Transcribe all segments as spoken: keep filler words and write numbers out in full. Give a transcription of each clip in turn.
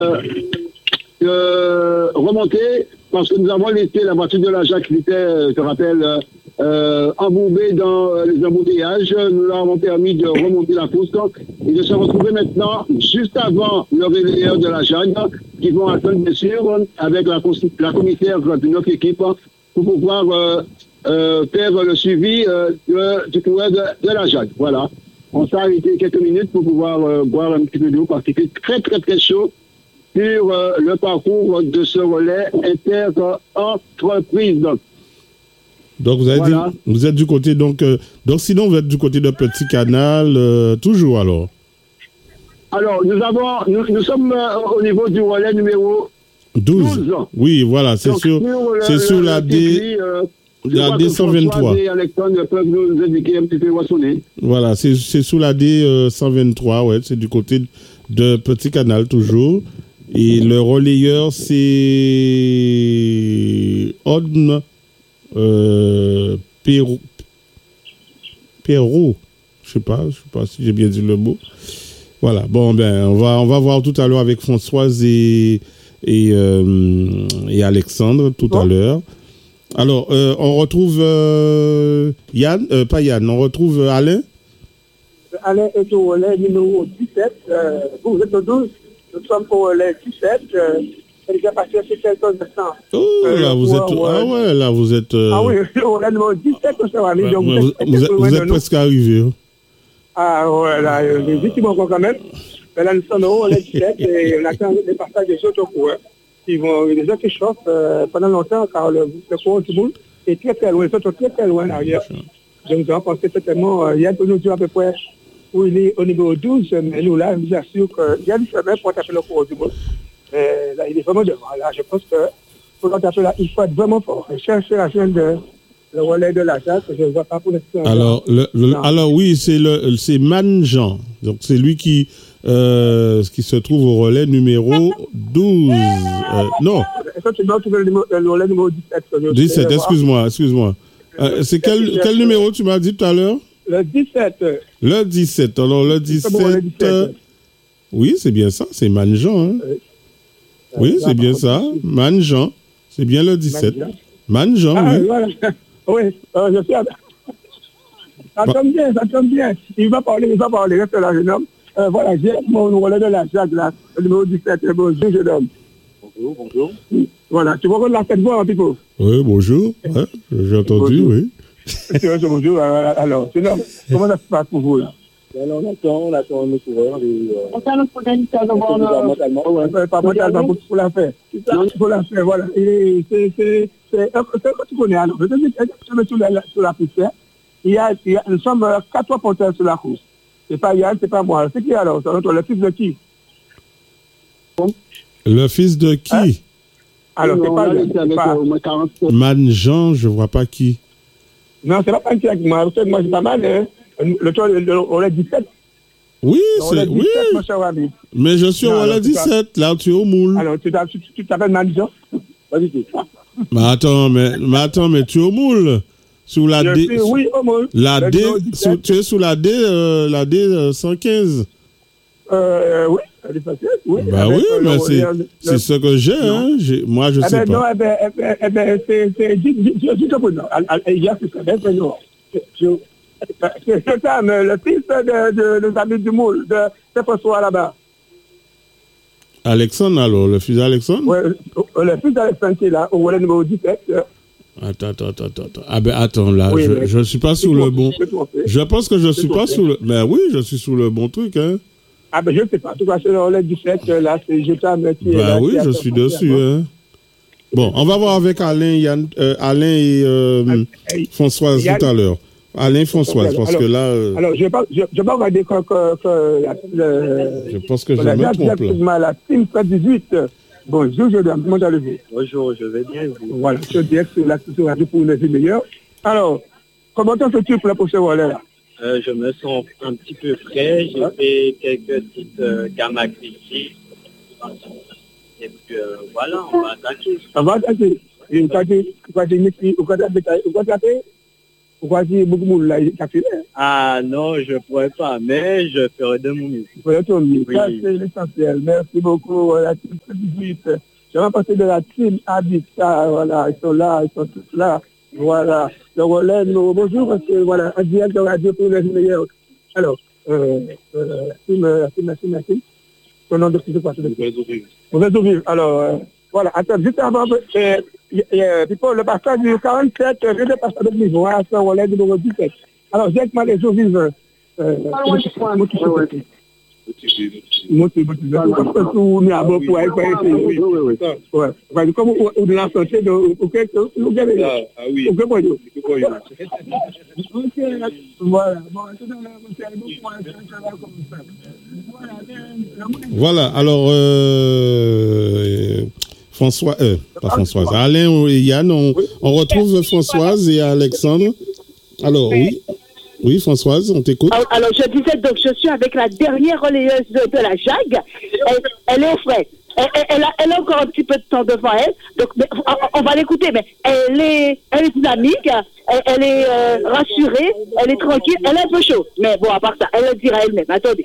euh, remonter parce que nous avons laissé la voiture de la Jacques qui était, je te rappelle, euh, embourbée dans les embouteillages. Nous leur avons permis de remonter la course et de se retrouver maintenant juste avant le relayeur de la Jacques qui vont attendre bien sûr avec la, la commissaire de notre équipe pour pouvoir euh, euh, faire le suivi euh, de, du coureur de, de la Jacques. Voilà. On s'est arrêté quelques minutes pour pouvoir euh, boire un petit peu d'eau parce qu'il fait très très très chaud sur euh, le parcours de ce relais inter-entreprise. Donc vous, avez voilà. dit, vous êtes du côté, donc, euh, donc sinon vous êtes du côté de Petit Canal, euh, toujours alors? Alors nous avons, nous, nous sommes euh, au niveau du relais numéro douze. douze. Oui, voilà, c'est sur, sur, sur le, la le D... Euh, La D cent vingt-trois. Alexandre peuvent nous indiquer un petit peu où sonner. Voilà, c'est, c'est sous la D euh, cent vingt-trois, ouais, c'est du côté de Petit Canal toujours. Et le relayeur, c'est Odne euh, Perrault. Perrault. Je sais pas, je sais pas si j'ai bien dit le mot. Voilà, bon, ben, on va, on va voir tout à l'heure avec Françoise et, et, euh, et Alexandre tout bon. à l'heure. Alors, euh, on retrouve euh, Yann, euh, pas Yann, on retrouve euh, Alain. Alain est au relais numéro dix-sept. Euh, vous, vous êtes au douze, nous sommes au relais dix-sept. Euh, c'est déjà passé assez quelques instants. Oh, euh, là, vous êtes... Ouais. Ah ouais, là, vous êtes... Euh... Ah oui, au relais numéro dix-sept, on s'est remis. Ouais, vous, vous, vous êtes, vous êtes presque arrivé. Hein. Ah ouais, là, les équipes encore quand même. Mais là, nous sommes au relais dix-sept et on attend les partages des autres coureurs. Ils vont, les gens qui chauffent euh, pendant longtemps car le, le coureur du monde est très très loin, ils sont très très loin en arrière. Je nous avons pensé certainement, euh, Yann peut nous dire à peu près où il est au niveau douze, mais nous là, je vous assure qu'il y a du chemin pour taper le coureur du monde. Mais là, il est vraiment devant. Là, je pense que pour taper là, il faut être vraiment fort. Chercher la chaîne de le relais de la Jacques, je ne vois pas pour l'instant. Alors, le, le, alors oui, c'est, le, c'est Manjean. Donc c'est lui qui... Euh, qui se trouve au relais numéro douze. Euh, non. Le relais numéro dix-sept. dix-sept, excuse-moi, excuse-moi. Euh, c'est quel, quel numéro tu m'as dit tout à l'heure? Le dix-sept. Le dix-sept. Alors, le dix-sept. Euh, oui, c'est bien ça, c'est Manjean. Hein? Oui, c'est bien ça. Manjean. C'est bien le dix-sept. Manjean, ah, oui. Voilà. Oui, euh, je sais. Ça tombe bien, ça tombe bien. Il va parler, il va parler. Reste là, jeune homme. Euh, voilà, j'ai mon relais de la Jacques, là, le numéro dix-sept. Bonjour, jeune homme. Bonjour, bonjour. Voilà, tu vois qu'on l'a fait de voir un petit peu. Oui, bonjour. Ouais, j'ai entendu, bonjour. Oui. Bonjour, alors, jeune homme, comment ça se passe pour vous, là? Alors, on attend, on attend nos coureurs. On attend nos coureurs, on attend pas mentalement pour la faire. Non, pour la faire, voilà. Et c'est, c'est, c'est, c'est, tu connais, alors, je te dis, je me sur la, sur la piste, il y a, il y a, nous sommes quatre porteurs sur la course. C'est pas Yann, c'est pas moi. C'est qui alors? C'est le fils de qui? Le fils de qui? Hein? Alors, c'est pas Yann. Manjean, je vois pas qui. Non, c'est pas qui avec moi. Moi, c'est pas mal, hein. Le tour, on est dix-sept. Oui, c'est... Oui. Mais je suis au relais dix-sept, là, tu es au moule. Alors, tu t'appelles Manjean? Pas du tout. Mais attends, mais, mais attends, mais tu es au moule. Sous la D, suis, oui, au moins. La D, sous, tu es sous la D, euh, la D euh, cent quinze. Euh, oui, elle est facile, oui. Bah oui, euh, mais le, c'est, le, c'est le, ce que j'ai, hein. J'ai, moi, je eh sais ben, pas. Non, eh ben, eh ben, eh ben c'est, c'est, dis, dis, dis, dis, non. Il y a, c'est bien, c'est non. C'est ça, mais le fils de, de, de, amis du moule, de, de François là-bas. Alexandre, alors, le fils d'Alexandre? Oui, le fils d'Alexandre qui est là, au relais numéro dix-sept. Attends, attends, attends, attends. Ah ben attends, là, oui, je ne suis pas sous le bon... Je pense que je ne suis pas sous le... Ben oui, je suis sous le bon truc, hein. Ah ben je ne sais pas. En tout cas, c'est le relais dix-sept, là, c'est Jeta qui est là. Ben oui, je suis dessus, hein. Bon, on va voir avec Alain, Yann, euh, Alain et euh, Françoise tout à l'heure. Alain, Françoise, parce alors, que là... Euh... Alors, je ne vais pas regarder que... que, que le, je pense que je me trompe, là. La team dix-huit... Bonjour, je dois comment allez-vous? Bonjour, je vais bien. Vous. Voilà, je dis que c'est la culture radio pour une vie meilleure. Alors, comment t'en fais-tu pour la prochaine relais? euh, Je me sens un petit peu frais. J'ai ouais. fait quelques petites euh, gammac ici. Et puis euh, voilà, on va attaquer. On va attaquer. Et vous avez dit, vous avez dit, vous avez dit, vous avez dit, Pourquoi si beaucoup de monde là, il a filé? Ah non, je ne pourrais pas, mais je ferai de mon mieux. Vous pouvez tout mieux. Oui. Ça, c'est l'essentiel. Merci beaucoup. Voilà, team dix-huit. Je vais passer de la team Habitat. Voilà, ils sont là, ils sont tous là. Voilà. Le relais, nous, bonjour, parce que voilà, en direct de radio pour les meilleurs. Alors, euh, euh, team, euh, team, team, team. Ton nom de petit quoi, c'est de Mauvais au vivre. Alors, euh, voilà, attends, juste avant, euh, euh, Pipo, le passage du quarante-sept, vient de passer de niveau, hein, c'est un relais numéro dix-sept. Alors, directement les eaux vives. Euh, motivé, motivé. Comme tout n'est à bon pour aller essayer. Oui, oui, oui. Ouais. Comme ou de la santé, ok, vous avez. Ah oui. Ok, bon, voilà. Bon, tout dans le Voilà, alors, euh, François, euh, pas Françoise, Alain et Yann, on, on retrouve Françoise et Alexandre. Alors, oui. Oui, Françoise, on t'écoute. Alors, je disais, donc, je suis avec la dernière relayeuse de, de la J A G. Elle, elle est au frais. Elle, elle, elle, a, elle a encore un petit peu de temps devant elle. Donc, mais, on, on va l'écouter, mais elle est, elle est dynamique, elle, elle est euh, rassurée, elle est tranquille, elle est un peu chaude. Mais bon, à part ça, elle le dira elle-même. Attendez.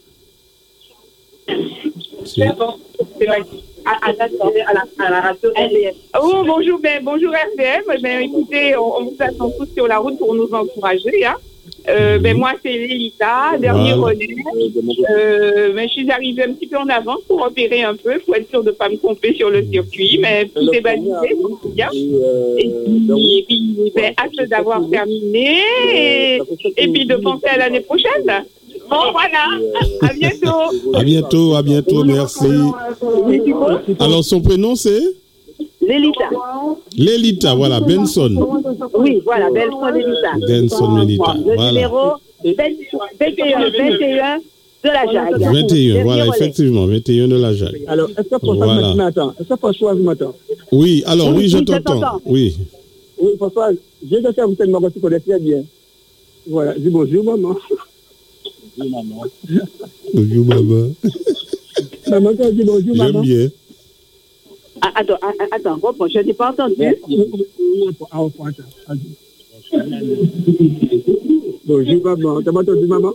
C'est bon, c'est vrai. À, à, à, la, à la radio R C M. Oh, bonjour, ben, bonjour R C M. Ben, écoutez, on, on vous attend tous sur la route pour nous encourager. Hein. Euh, ben, moi, c'est Lélita, dernier Voilà. relais. Euh, mais je suis arrivée un petit peu en avance pour opérer un peu, pour être sûre de ne pas me tromper sur le circuit. Mais tout est validé, c'est bien. Et puis, et puis ben, hâte d'avoir terminé et, et puis de penser à l'année prochaine. Bon, voilà. À bientôt. À bientôt, à bientôt, merci. Alors, son prénom, c'est Lélita. Lélita, voilà, Benson. Oui, voilà, Benson Lélita. Benson Lélita, Le voilà. numéro vingt et un, vingt et un de la J A G. vingt et un, Dernier voilà, relais. effectivement, vingt et un de la J A G. Alors, est-ce que François Voilà. m'attend? Est-ce que François m'attend? Oui, alors, Oui, oui, je oui, je t'entends. t'entends. Oui. Oui, François, j'ai déjà vous tellement que tu connais très bien. Voilà, dis bonjour, maman. Bonjour, maman. Maman, tu dis bonjour, J'aime maman. bien. Ah, attends, ah, ah, attends, reprends, je n'ai pas entendu. Ah, on prend ça. Bonjour, maman. T'as pas entendu, maman?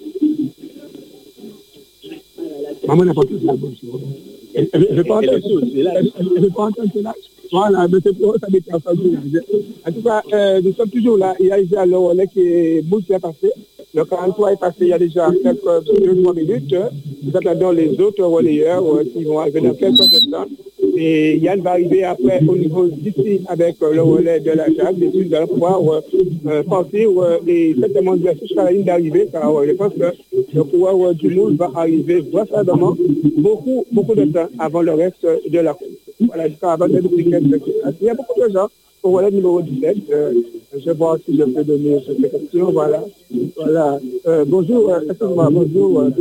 Maman n'a pas entendu la bonjour. Elle ne veut pas entendre Elle veut pas entendre cela. Voilà, mais c'est pour ça que tu as entendu. En tout cas, euh, nous sommes toujours là. Il y a déjà le relais qui est beaucoup qui est passé. Le quarante-trois est passé il y a déjà quelques deux trois minutes. Nous attendons les autres relayeurs euh, qui vont arriver dans quelques instants. Et Yann va arriver après au niveau d'ici avec euh, le relais de la J A G. Et puis nous allons pouvoir euh, euh, partir euh, et certainement jusqu'à la ligne d'arrivée. Car euh, je pense que le pouvoir euh, du monde va arriver vraisemblablement beaucoup, beaucoup de temps avant le reste de la course. Voilà, jusqu'à avant le week-end. Il y a beaucoup de gens au relais numéro dix-sept. Euh, je vais voir si je peux donner cette question. Voilà. Voilà. Euh, bonjour, euh, excuse-moi, bonjour. Euh,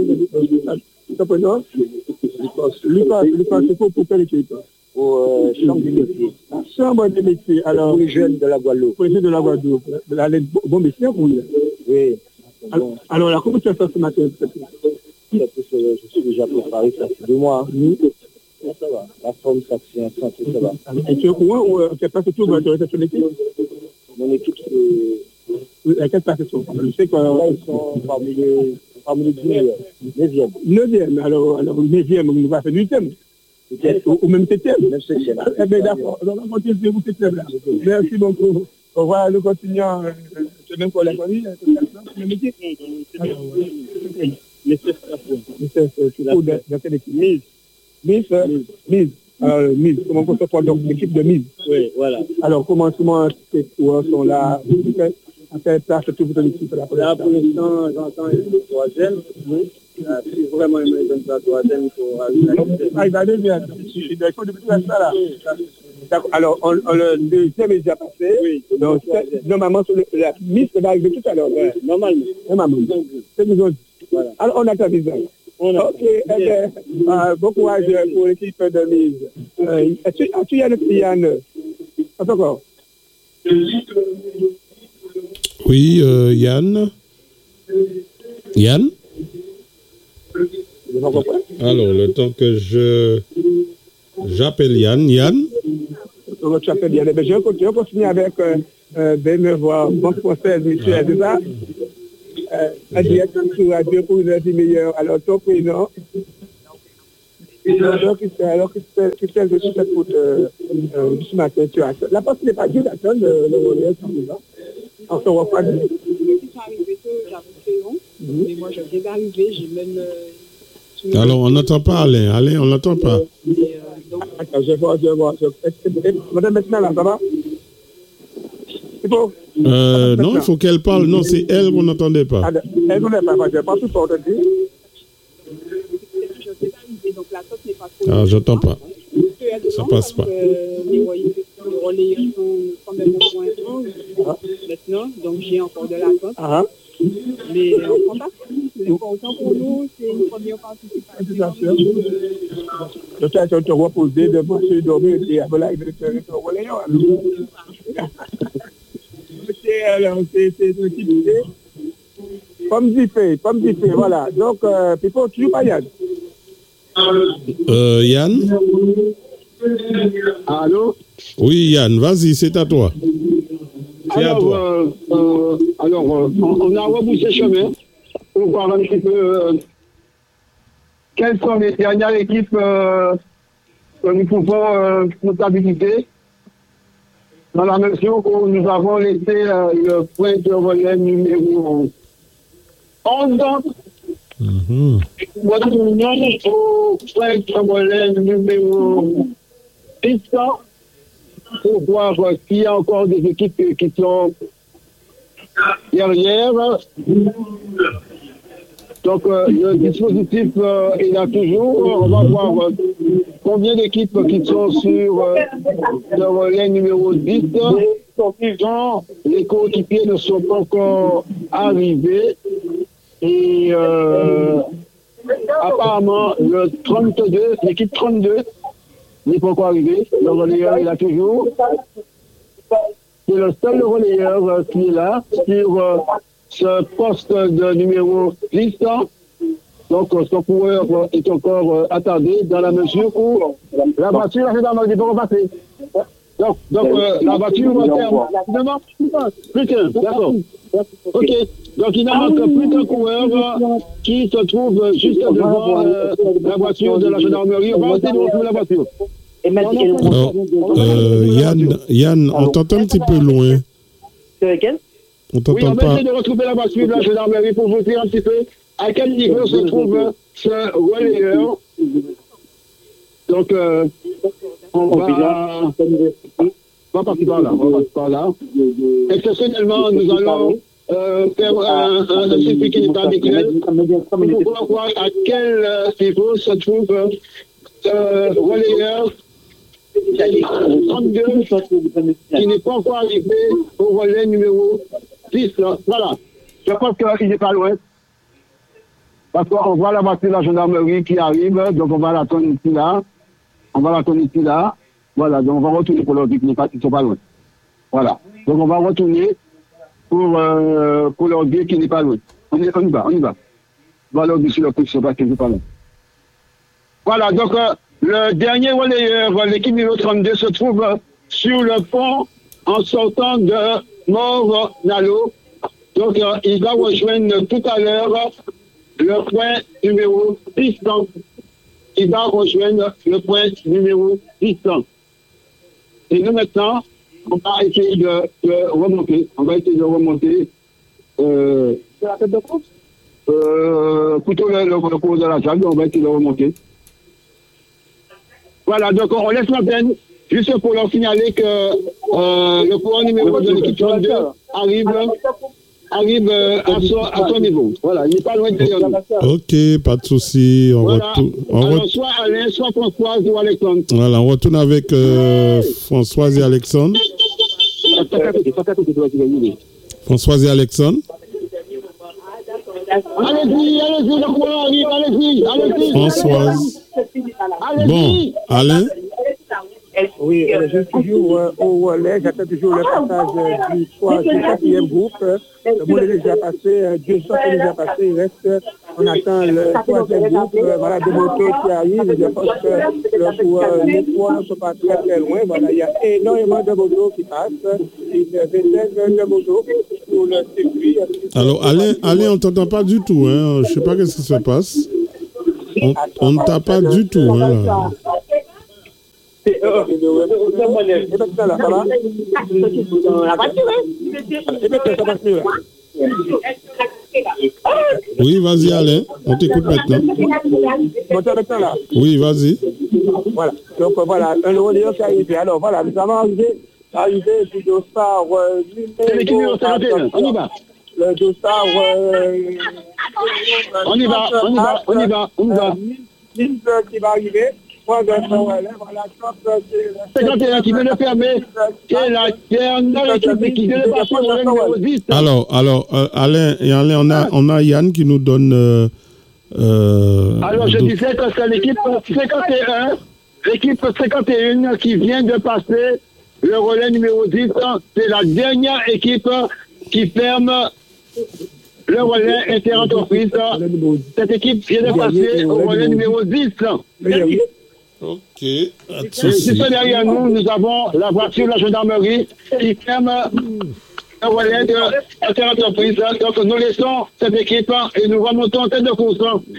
ton prénom? Lucas, Lucas, c'est pour, pour quelle équipe? Pour euh, Chambre des métiers. La Chambre des métiers. Alors, Pour les jeunes de la Guadeloupe. pour les jeunes de la Guadeloupe. La, la, bon métier pour lui. Oui. Alors, Bon, alors là, comment tu as fait ce matin? ça peut se- je suis déjà préparé, ça fait deux mois. Oui. Là, ça va. La forme, ça tient, santé, ça va. Et tu es au courant ou euh, tu es pas tout pour te sur l'équipe? Mon équipe, c'est... Oui, à quelle place ils sont? Je sais que... Là, ils sont parmi les, parmi les dix meilleurs. Neuvième. Neuvième, alors, alors neuvième, on va faire huitième. Peut-être. Ou, ou même septième. Même septième. Eh bien, d'accord. Donc, on continue vous septième là. Merci beaucoup. On va nous continuons. Euh, c'est même pour la famille, le métier. Alors, euh, Les cestations. c'est c'est pour de, de quelle équipe? Mise. Mise, euh, mise. Alors, mise. Comment on se prend donc l'équipe de mise? Oui, voilà. Alors, comment, comment ces coureurs sont là? À quelle place tu vous donnes ici pour la première Là, pour l'instant, j'entends le troisième. Oui. Euh, si vraiment il me donne la troisième, il faut rajouter la deuxième. Ah, il va aller bien. Il doit être depuis la salle là. D'accord. Alors, on, on, le deuxième est déjà passé. Oui. Donc, c'est- normalement, sur le, la mise va arriver tout à l'heure. Ouais, normalement. Normalement. C'est nous autres. Voilà. Alors, on attend visage. On a- Ok, eh bien, euh, bon courage pour l'équipe de mise. Euh, as-tu, as-tu Yann, Yann? Pas encore. Oui, euh, Yann. Yann? Je n'en comprends pas. Alors, le temps que je... J'appelle Yann. Yann? Donc, tu appelles Yann. Eh bien, je vais continuer, on continue avec euh, Euh, ben, me voir, bon français, monsieur, c'est ça? Euh, à direct sur radio pour une heure meilleure. Alors, ton prénom? Alors, Christelle, je suis cette route ce matin, tu as. La porte n'est pas due d'attendre le relais, on se revoit. Je suis arrivée que j'avais long, mais moi, je viens d'arriver, j'ai même... Alors, on n'entend pas Alain. Alain, on n'entend pas. Attends, je vois, je vois. Madame, maintenant, là, ça va? Euh, non, il faut qu'elle parle. Non, c'est elle qu'on n'entendait pas. Elle ne l'entend pas, je n'ai pas tout entendu. Donc la sauce n'est pas trop... Ah, j'entends pas. Ça passe pas. Les relayeurs sont quand même au point onze maintenant, donc j'ai encore de l'attente. Ah. Mais on prend pas. C'est important pour nous, c'est une première participation. Je suis en train de te reposer, de passer dormir, et voilà, il veut te relayeur. C'est une petite idée. Comme dit fait, comme dit fait, voilà. Donc, euh, il faut toujours pas Yann. Euh, Yann? Allô? Oui, Yann, vas-y, c'est à toi. C'est alors, à toi. Euh, euh, alors, euh, on, on a reboussé chemin pour voir un petit peu euh, quelles sont les dernières équipes euh, que nous pouvons euh, comptabiliser. Dans la mesure où nous avons laissé euh, le point de relais numéro onze. Mm-hmm. Retournons au point de relais numéro dix pour voir euh, s'il y a encore des équipes qui sont derrière. Donc euh, le dispositif euh, est là toujours. On va voir euh, combien d'équipes qui sont sur euh, le relais numéro dix. Dont les coéquipiers ne sont pas encore arrivés. Et euh, apparemment, le trente-deux, l'équipe trente-deux n'est pas encore arrivée. Le relayeur est là toujours. C'est le seul relayeur euh, qui est là sur euh, ce poste de numéro dix. Donc, euh, son coureur euh, est encore euh, attardé dans la mesure où la voiture est dans le pas repasser. Donc, donc euh, la voiture va faire... Il ne manque plus qu'un, d'accord. Ok, donc il n'en manque plus qu'un coureur euh, qui se trouve juste devant euh, la voiture de la gendarmerie. On va essayer de retrouver la voiture. Oh, euh, Yann, Yann, on t'entend un petit peu loin. C'est lequel? On t'entend oui, on va pas. essayer de retrouver la voiture de la gendarmerie pour vous dire un petit peu à quel niveau se trouve ce relayeur. Donc, euh, on va... On va partir par là, on va partir par là. Exceptionnellement, nous allons euh, faire un, un, un circuit qui n'est pas habituel pour pouvoir voir à quel euh, niveau se trouve euh, relayeur trente-deux qui n'est pas encore arrivé au relais numéro dix. Voilà, je pense qu'il n'est pas loin. Parce qu'on voit la voiture de la gendarmerie qui arrive, donc on va l'attendre ici là. On va l'attendre ici là. Voilà, donc on va retourner pour leur dire qu'ils ne sont pas loin. Voilà, donc on va retourner pour, euh, pour leur dire qu'il n'est pas loin. On, est, on y va, on y va. On va leur dire sur le coup qu'ils ne sont pas loin. Voilà, donc euh, le dernier relayeur, l'équipe numéro trente-deux, se trouve euh, sur le pont en sortant de Mort-Nalo. Donc euh, il va rejoindre tout à l'heure le point numéro dix. Donc, il va rejoindre le point numéro dix. Et nous, maintenant, on va essayer de, de remonter. On va essayer de remonter. Euh, c'est la tête de course euh, plutôt le, le, le cours de la salle, on va essayer de remonter. Voilà, donc on laisse l'antenne juste pour leur signaler que euh, le courant numéro de l'équipe trente-deux arrive, arrive euh, à, son, à son niveau. Voilà, il n'est pas loin de derrière nous. Ok, pas de souci. On voilà. retourne. Alors, soit Alain, soit Françoise ou Alexandre. Voilà, on retourne avec euh, Françoise et Alexandre. Françoise et Alexandre. Allez-y, allez-y, le courant arrive, allez-y, allez-y. Françoise. Allez-y. Bon, Alain. Oui, euh, je suis toujours euh, au relais, j'attends toujours le passage euh, du, du quatrième groupe. Euh, le monde est déjà passé, euh, deux cents est déjà passé, il reste On attend le troisième groupe, euh, voilà, de motos qui arrivent. Je pense que le, pour, euh, les poids ne sont pas très très loin. Voilà, il y a énormément de motos qui passent. Une vingtaine de motos sur le circuit. Alors, Alain, Alain, on ne t'entend pas du tout. Hein. Je ne sais pas ce qui se passe. On, on ne t'a pas du tout. Hein, là. C'est euh, et maintenant là, ça va? La voiture, et maintenant ça passe mieux là. Oui, vas-y, Alain. On t'écoute maintenant. Moteur maintenant là. Oui, vas-y. Voilà. Donc euh, voilà, un rodéo qui est arrivé. Alors voilà, nous avons arrivé, arrivé du dossard euh, numéro cinquante et un. On y va. Le dossard euh, on y va, on y va, on y va, on y va. Lille qui va arriver. Voilà, cinquante et un qui vient de fermer. C'est la dernière équipe qui vient de passer au numéro dix. Alors, alors euh, Alain, et Alain, on a, on a Yann qui nous donne. Euh, euh, alors, je disais que c'est l'équipe cinquante et un, l'équipe cinquante et un qui vient de passer le relais numéro dix. C'est la dernière équipe qui ferme le relais interentreprise. Cette équipe vient de passer au relais numéro dix. Ok. Juste derrière nous, nous avons la voiture de la gendarmerie qui ferme le relais de l'interentreprise. Donc nous laissons cette équipe et nous remontons en tête de course.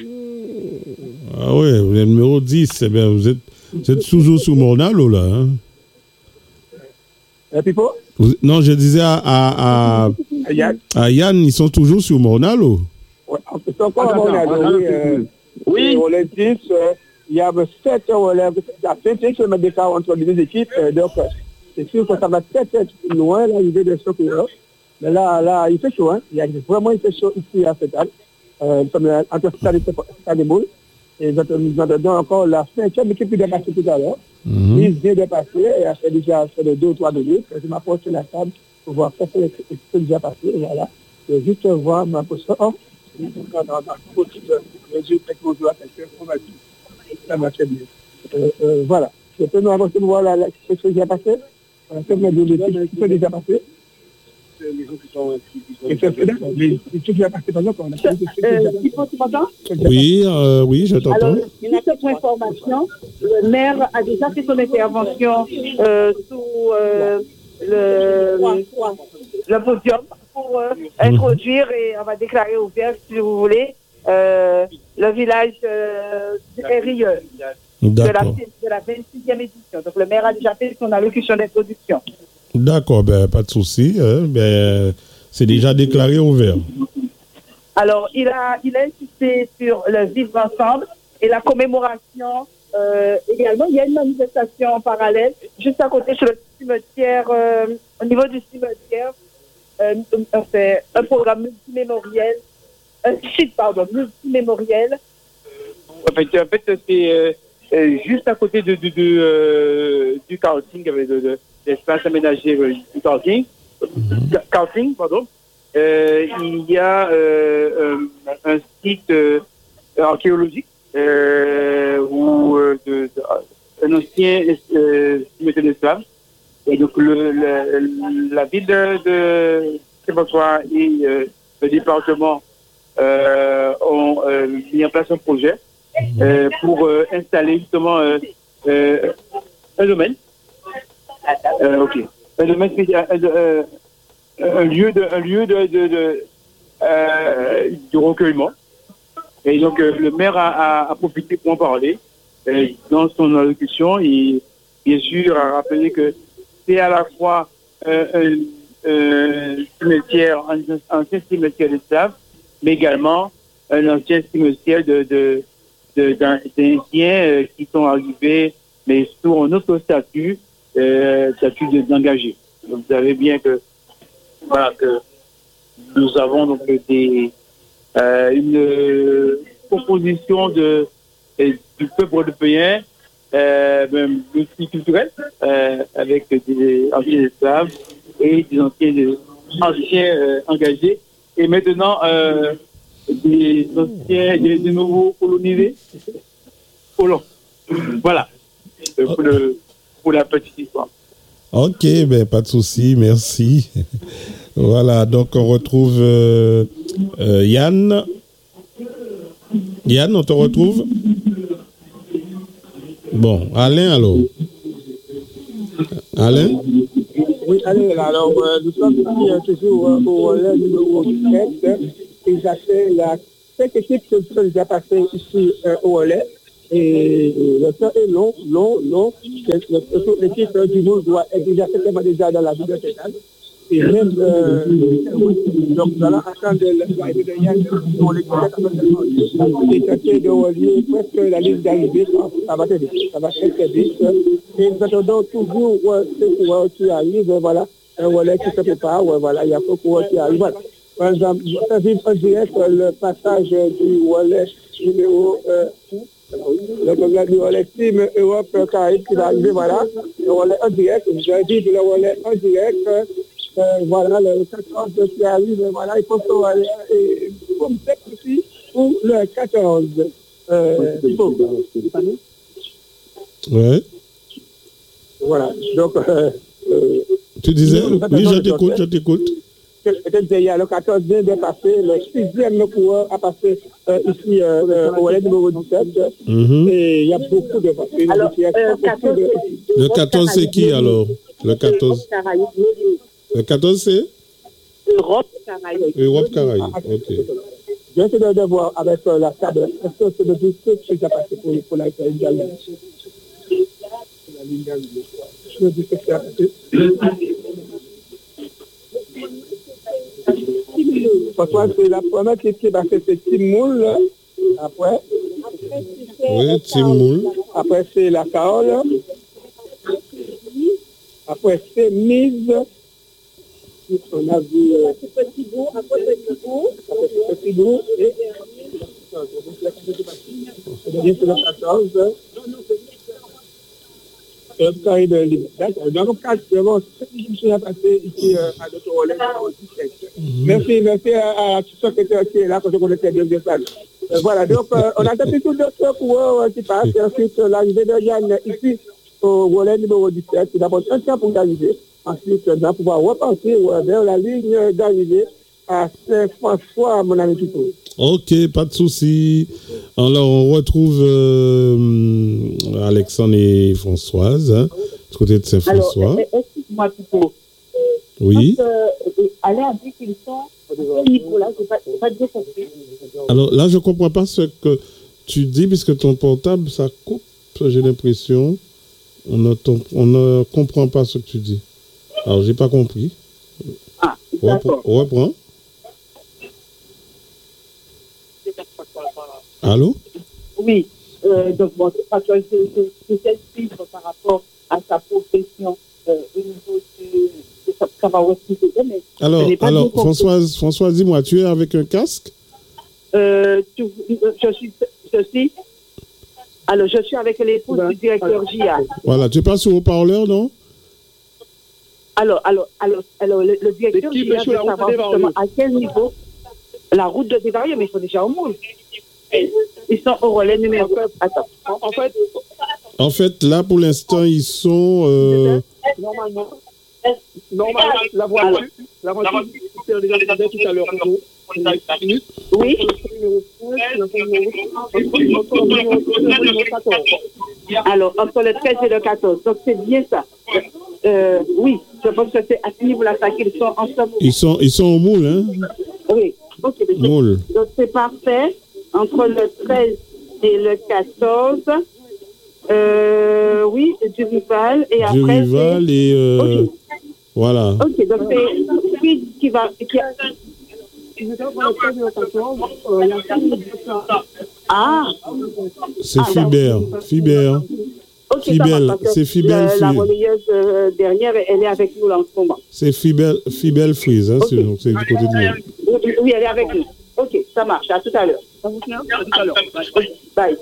Ah ouais, vous êtes numéro dix. Eh bien, vous êtes, vous êtes toujours sous Mornalo, là. Hein? Et Pipo? Vous, non, je disais à, à, à, Yann. à Yann, ils sont toujours sur Mornalo. Ouais, ils sont encore à Mornalo, oui. Euh, oui. On les dix. Euh, Il y a sept relèves, il y a vingt et un kilomètres d'écart entre les deux équipes, euh, donc euh, c'est sûr que ça va peut-être être loin l'arrivée de Sokoura. Mais là, là, il fait chaud, hein. Il y a vraiment il fait chaud ici à Fétal, euh, comme entre Fétal et des Boules. Et nous attendons encore la cinquième équipe qui est passée tout à l'heure. Mm-hmm. Il vient de passer, et a fait déjà fait de deux ou trois minutes. Je m'approche sur la table pour voir ce qui est déjà passé, voilà. Je vais juste voir ma position. Oh, dans la petite mesure technologique à quelqu'un, on va dire. Ça va très bien. Euh, euh, voilà. Je peux nous avancer pour voir la, la, ce qui a passé. Voilà, ce qui a déjà passé. Les gens qui sont les trucs qui a passé pendant qu'on a fait des trucs. Tu m'entends? Oui, euh, oui, je t'entends. Alors, une autre information. Le maire a déjà fait son intervention euh, sous euh, le, le podium pour euh, introduire et on va déclarer ouvert, si vous voulez, euh, le village euh, Rieux de la, de la vingt-sixième édition. Donc le maire a déjà fait son allocution d'introduction. D'accord, ben, pas de souci. Hein, ben, c'est déjà déclaré ouvert. Alors, il a, il a insisté sur le vivre ensemble et la commémoration euh, également. Il y a une manifestation en parallèle, juste à côté sur le cimetière, euh, au niveau du cimetière. Euh, c'est un programme multimémoriel. Un site, pardon, multimémoriel. En fait, en fait c'est euh, euh, juste à côté de, de, de, euh, du karting, avec de, de, l'espace aménagé euh, du karting, mm-hmm. karting, pardon. Euh, il y a euh, un, un site euh, archéologique euh, où euh, de, de, un ancien euh, cimetière d'esclaves. Et donc le, le, la ville de, de Québecois et euh, le département Euh, ont euh, mis en place un projet euh, pour euh, installer justement euh, euh, un domaine, euh, ok, un domaine, un, euh, un lieu de, un lieu de, de, de, euh, de recueillement. Et donc euh, le maire a, a, a profité pour en parler euh, dans son allocution et bien sûr a rappelé que c'est à la fois euh, un, un cimetière, un ancien cimetière d'esclaves, mais également un ancien cimetière de, de, de, d'anciens euh, qui sont arrivés, mais sous un autre statut, euh, statut d'engagé. Donc vous savez bien que, voilà, que nous avons donc des, euh, une proposition de, du peuple européen euh, multiculturel, euh, avec des anciens esclaves et des anciens, anciens euh, engagés. Et maintenant, euh, des anciens, des, des nouveaux colonisés. Colons. Voilà. Pour, le, pour la petite histoire. Ok, ben, pas de souci, merci. Voilà, donc on retrouve euh, euh, Yann. Yann, on te retrouve? Bon, Alain, alors. Alain? Oui, allez, alors, euh, nous sommes ici euh, toujours euh, au relais numéro sept. Et j'appelle la cette équipe qui sont déjà passées ici euh, au relais. Et le temps est long, long, long. L'équipe du monde doit être déjà certainement déjà dans la bibliothèque. Et même, euh, donc, nous allons attendre l'arrivée de Yann pour l'équipe et tenter de relier presque la ligne d'arrivée. Ça va très vite, ça va très très vite. Et nous attendons toujours euh, ces coureurs qui arrivent, voilà, un relais qui se prépare, ouais, voilà, il y a peu de coureurs qui arrivent. Voilà. Par exemple, on vit en direct le passage du relais numéro euh, le programme du relais Team Europe Caraïbes qui va arriver, voilà, le relais en direct, j'invite le relais en direct, euh, voilà, le quatorze qui arrive, voilà, il faut que relais, et comme c'est ici, pour le quatorze. Euh, ouais. Voilà, donc... Euh, euh, tu disais, oui, je t'écoute, je t'écoute. Il y a le quatorze vient de passer, le sixième coureur a passé euh, ici euh, euh, au relais numéro dix-sept. Mm-hmm. Et il y a beaucoup de voitures. Alors, euh, quatorze, de... Le quatorze, c'est qui alors? Le quatorze. Le quatorze, c'est Europe Caraïbes. Europe Caraïbes, ok. Je vais essayer de voir avec euh, la table. Est-ce que c'est le dix-sept qui est passé pour, pour la ligne d'arrivée? La ligne d'arrivée. Le dix-sept qui a passé. François, c'est la première qui est passée, c'est Timoul. Après. Oui, Timoul. Après, c'est la Carole. Après, c'est Mise. On a vu euh, Petit Bout. Après, Petit Bout. Après, Petit Bout. Et. C'est le quatorze. Donc, je suis passé ici à notre relais. Merci, merci à tous ceux qui est là, que je connaissais bien ça. Voilà, donc on a tapé tout d'autres coureurs qui passent. Et ensuite, l'arrivée de Yann ici au relais numéro dix-sept. Il a pris un temps pour y arriver. Ensuite, on va pouvoir repartir vers la ligne d'arrivée à Saint-François, mon ami Tito. Ok, pas de souci. Alors, on retrouve euh, Alexandre et Françoise, hein, du côté de Saint-François. Alors, excuse-moi, Tito. Oui. Quand, euh, Alain a dit qu'ils sont au niveau là, je n'ai pas, pas bien compris. Alors là, je ne comprends pas ce que tu dis, puisque ton portable, ça coupe, j'ai l'impression. On ne, on ne comprend pas ce que tu dis. Alors, je n'ai pas compris. Ah, d'accord. Reprends. Allô? Oui, euh, donc bon, parce que je t'explique par rapport à sa profession euh, au niveau de, de sa camarade. Alors, alors Françoise, Françoise, dis-moi, tu es avec un casque? euh, tu, je, suis, je suis. Alors, je suis avec l'épouse du directeur J A. Voilà, tu es pas sur haut-parleur, non? Alors, alors, alors, alors le, le directeur J A veut savoir justement à quel niveau la route de Desvarieux, mais ils sont déjà au monde. Ils sont au relais numéro. Attends. En fait, en fait, là, pour l'instant, ils sont. Euh... Normalement, normalement, la voiture, la voiture, c'est déjà regardé tout à l'heure. Oui. Alors, entre le treize et le quatorze. Donc, c'est bien ça. Euh, oui, je pense que c'est à ce niveau-là ça qu'ils sont ensemble. Ils sont, ils sont au moule, hein? Oui. Ok. Moule. Donc, c'est parfait. Entre le treize et le quatorze, euh, oui, du rival, et après... Du rival, et... Euh, okay. Voilà. Ok, donc c'est qui, qui va... Qui a... Ah! C'est ah, Fibert, Fibert. Okay, Fibel, c'est Fibel. La, la relayeuse euh, dernière, elle est avec nous là en ce moment. C'est Fibel, Fibel Frise, hein, okay. c'est, c'est du côté de nous. Oui, oui, elle est avec nous. Ok, ça marche, à tout à l'heure. À tout à l'heure. Bye.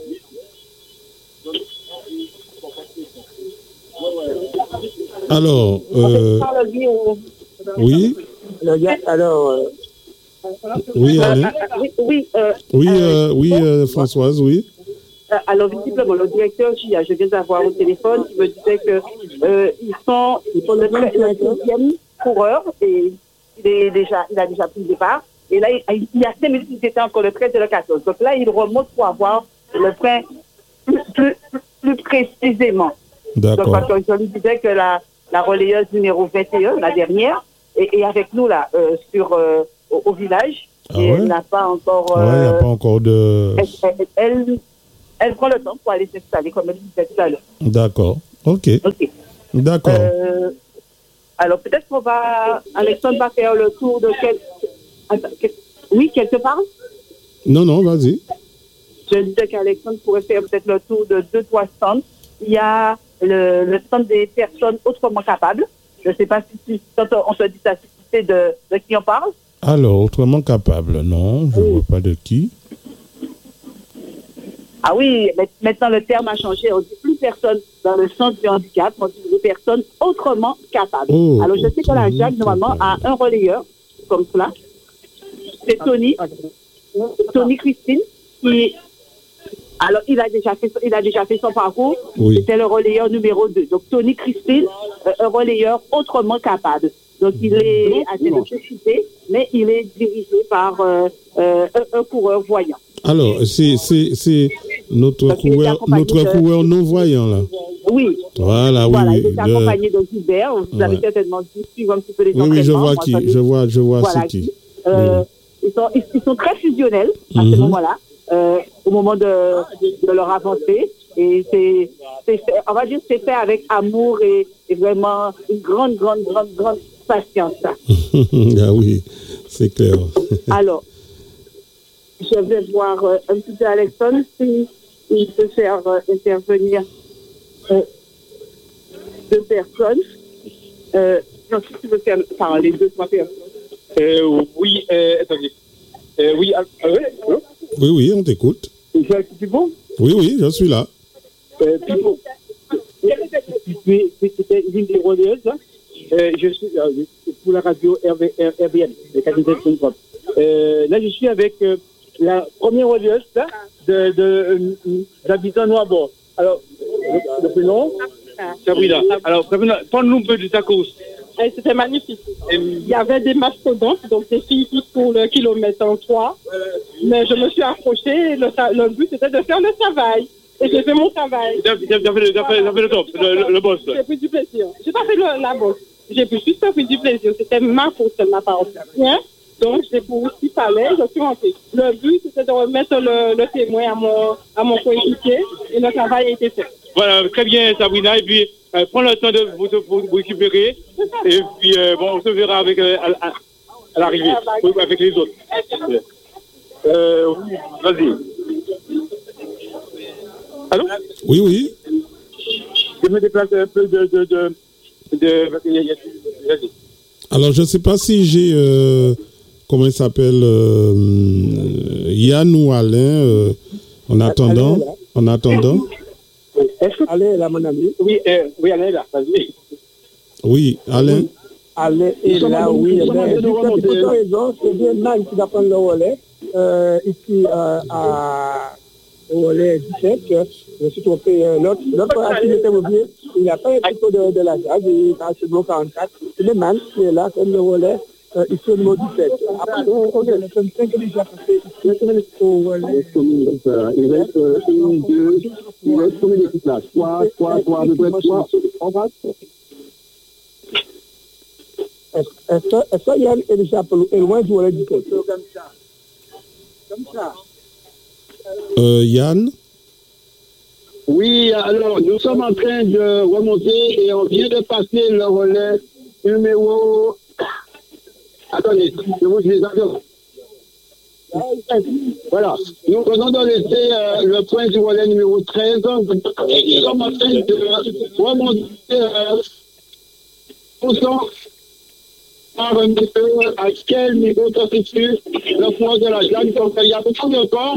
Alors, euh, oui. Alors, euh, oui, allez. Oui, oui, euh, oui, euh, oui euh, Françoise, oui. Alors, visiblement, le directeur J A, je viens d'avoir au téléphone, qui me disait qu'ils euh, sont, ils sont le deuxième coureur et il, est déjà, il a déjà pris le départ. Et là, il, il y a cinq minutes, ils étaient encore le treize et le quatorze. Donc là, il remonte pour avoir le point plus, plus, plus précisément. D'accord. Donc, parce que je lui disais que la, la relayeuse numéro vingt et un, la dernière, est, est avec nous là, euh, sur, euh, au, au village. Ah et ouais? elle n'a pas encore... Euh, ouais, il n'y a pas encore de... Elle, elle, elle, elle prend le temps pour aller s'installer, comme elle disait tout à l'heure. D'accord. Ok. Ok. D'accord. Euh, alors, peut-être qu'on va... Alexandre va faire le tour de quel... Attends, quel... Oui, quelque part? Non, non, vas-y. Je disais qu'Alexandre pourrait faire peut-être le tour de deux, trois stands. Il y a le, le stand des personnes autrement capables. Je ne sais pas si, si quand on te dit ça, si c'est de, de qui on parle. Alors, autrement capable, non, je ne Oui. vois pas de qui. Ah oui, mais maintenant le terme a changé. On ne dit plus personne dans le centre du handicap, on dit des personnes autrement capables. Oh, Alors, je sais que la Jacques, normalement, a un relayeur, comme cela. C'est Tony, Tony Christine, qui... Alors, il a déjà fait, il a déjà fait son parcours. Oui. C'était le relayeur numéro deux. Donc, Tony Christine, euh, un relayeur autrement capable. Donc, il est assez de cécité, mais il est dirigé par euh, euh, un, un coureur voyant. Alors, c'est, c'est, c'est notre Donc, il est coureur, accompagné notre de- coureur non-voyant, là. Oui. Voilà, oui, Voilà, oui. il est Le- accompagné de Gilbert. Vous Ouais. avez certainement dû suivre un petit peu les Oui, oui, je entraînements. vois Moi, qui, j'en ai- je vois, je vois Voilà, c'est qui. Euh, Oui. ils, sont, ils, ils sont très fusionnels à ce Mhm. moment-là, euh, au moment de, de leur avancée. Et c'est, c'est fait, on va dire, c'est fait avec amour et, et vraiment une grande, grande, grande, grande patience. Ah oui, c'est clair. Alors, je vais voir euh, un petit peu Alexandre si il peut faire euh, intervenir euh, deux personnes. Euh, non, si tu veux faire parler deux, trois personnes. Euh, oui, euh, attendez. Euh, oui, ah, ah ouais, allô? Oui, oui, on t'écoute. C'est un petit peu. Oui, oui, je suis là. Euh, Pipo. C'était l'une des relieuses. Hein. Euh, je suis euh, pour la radio R V N, le quatre-vingt-sept point trois. Euh, là, je suis avec euh, la première relieuse là, de, de, euh, d'habitants Noir-Bord. Alors, le, le prénom Sabrina. Alors, Sabrina, parle-nous un peu de ta course. Et c'était magnifique. Il y avait des mastodontes, donc des filles qui pour le kilomètre en trois. Mais je me suis accrochée. Le, le but, c'était de faire le travail. Et j'ai fait mon travail. Tu as fait, fait, fait le top, le, le, le boss. J'ai pris du plaisir. Je n'ai pas fait le, la bosse. J'ai pris juste pris du plaisir. C'était ma faute, elle m'a pas bien. Donc, j'ai pour ce qu'il fallait, je suis rentrée. Le but, c'était de remettre le, le témoin à mon, à mon coéquipier. Et le travail a été fait. Voilà, très bien, Sabrina. Et puis, euh, prends le temps de vous, vous, vous récupérer. Et puis, euh, bon, on se verra avec, euh, à, à, à l'arrivée, avec les autres. Euh, vas-y. Allô? Oui, oui. Je me déplace un peu de... de, de, de, vas-y. Alors, je ne sais pas si j'ai, euh, comment il s'appelle, euh, Yann ou Alain, euh, en attendant. Alain est là. En attendant. Est-ce que Alain est là, mon ami? Oui, euh, oui, Alain est là, vas-y. Oui, Alain. Alain est là, oui. Eh bien, tu as raison, c'est bien Man qui va prendre le relais. Euh, ici, euh, à au relais dix-sept, je suis trompé. Euh, l'autre, l'autre activité mobile, il n'a pas un petit peu de, de la gaz, il est à numéro quarante-quatre. C'est le Man qui est là, comme le relais, euh, ici au numéro dix-sept. Après, on regarde le trente-cinq déjà passé ici au relais. Il reste euh, une, deux, il reste combien d'équipes là? Trois, trois, trois, à peu près trois. En face. Est-ce est-ce que est-ce que Yann est déjà est loin du relais dix-sept? Comme ça. Comme ça. Euh, Yann. Oui, alors nous sommes en train de remonter et on vient de passer le relais numéro... Attendez, je vous dis avions. Voilà, nous venons de laisser euh, le point du relais numéro treize. Nous sommes en train de remonter euh, au centre. Par un petit peu à quel niveau se situe le point de la Jacques. Donc il y a beaucoup de temps.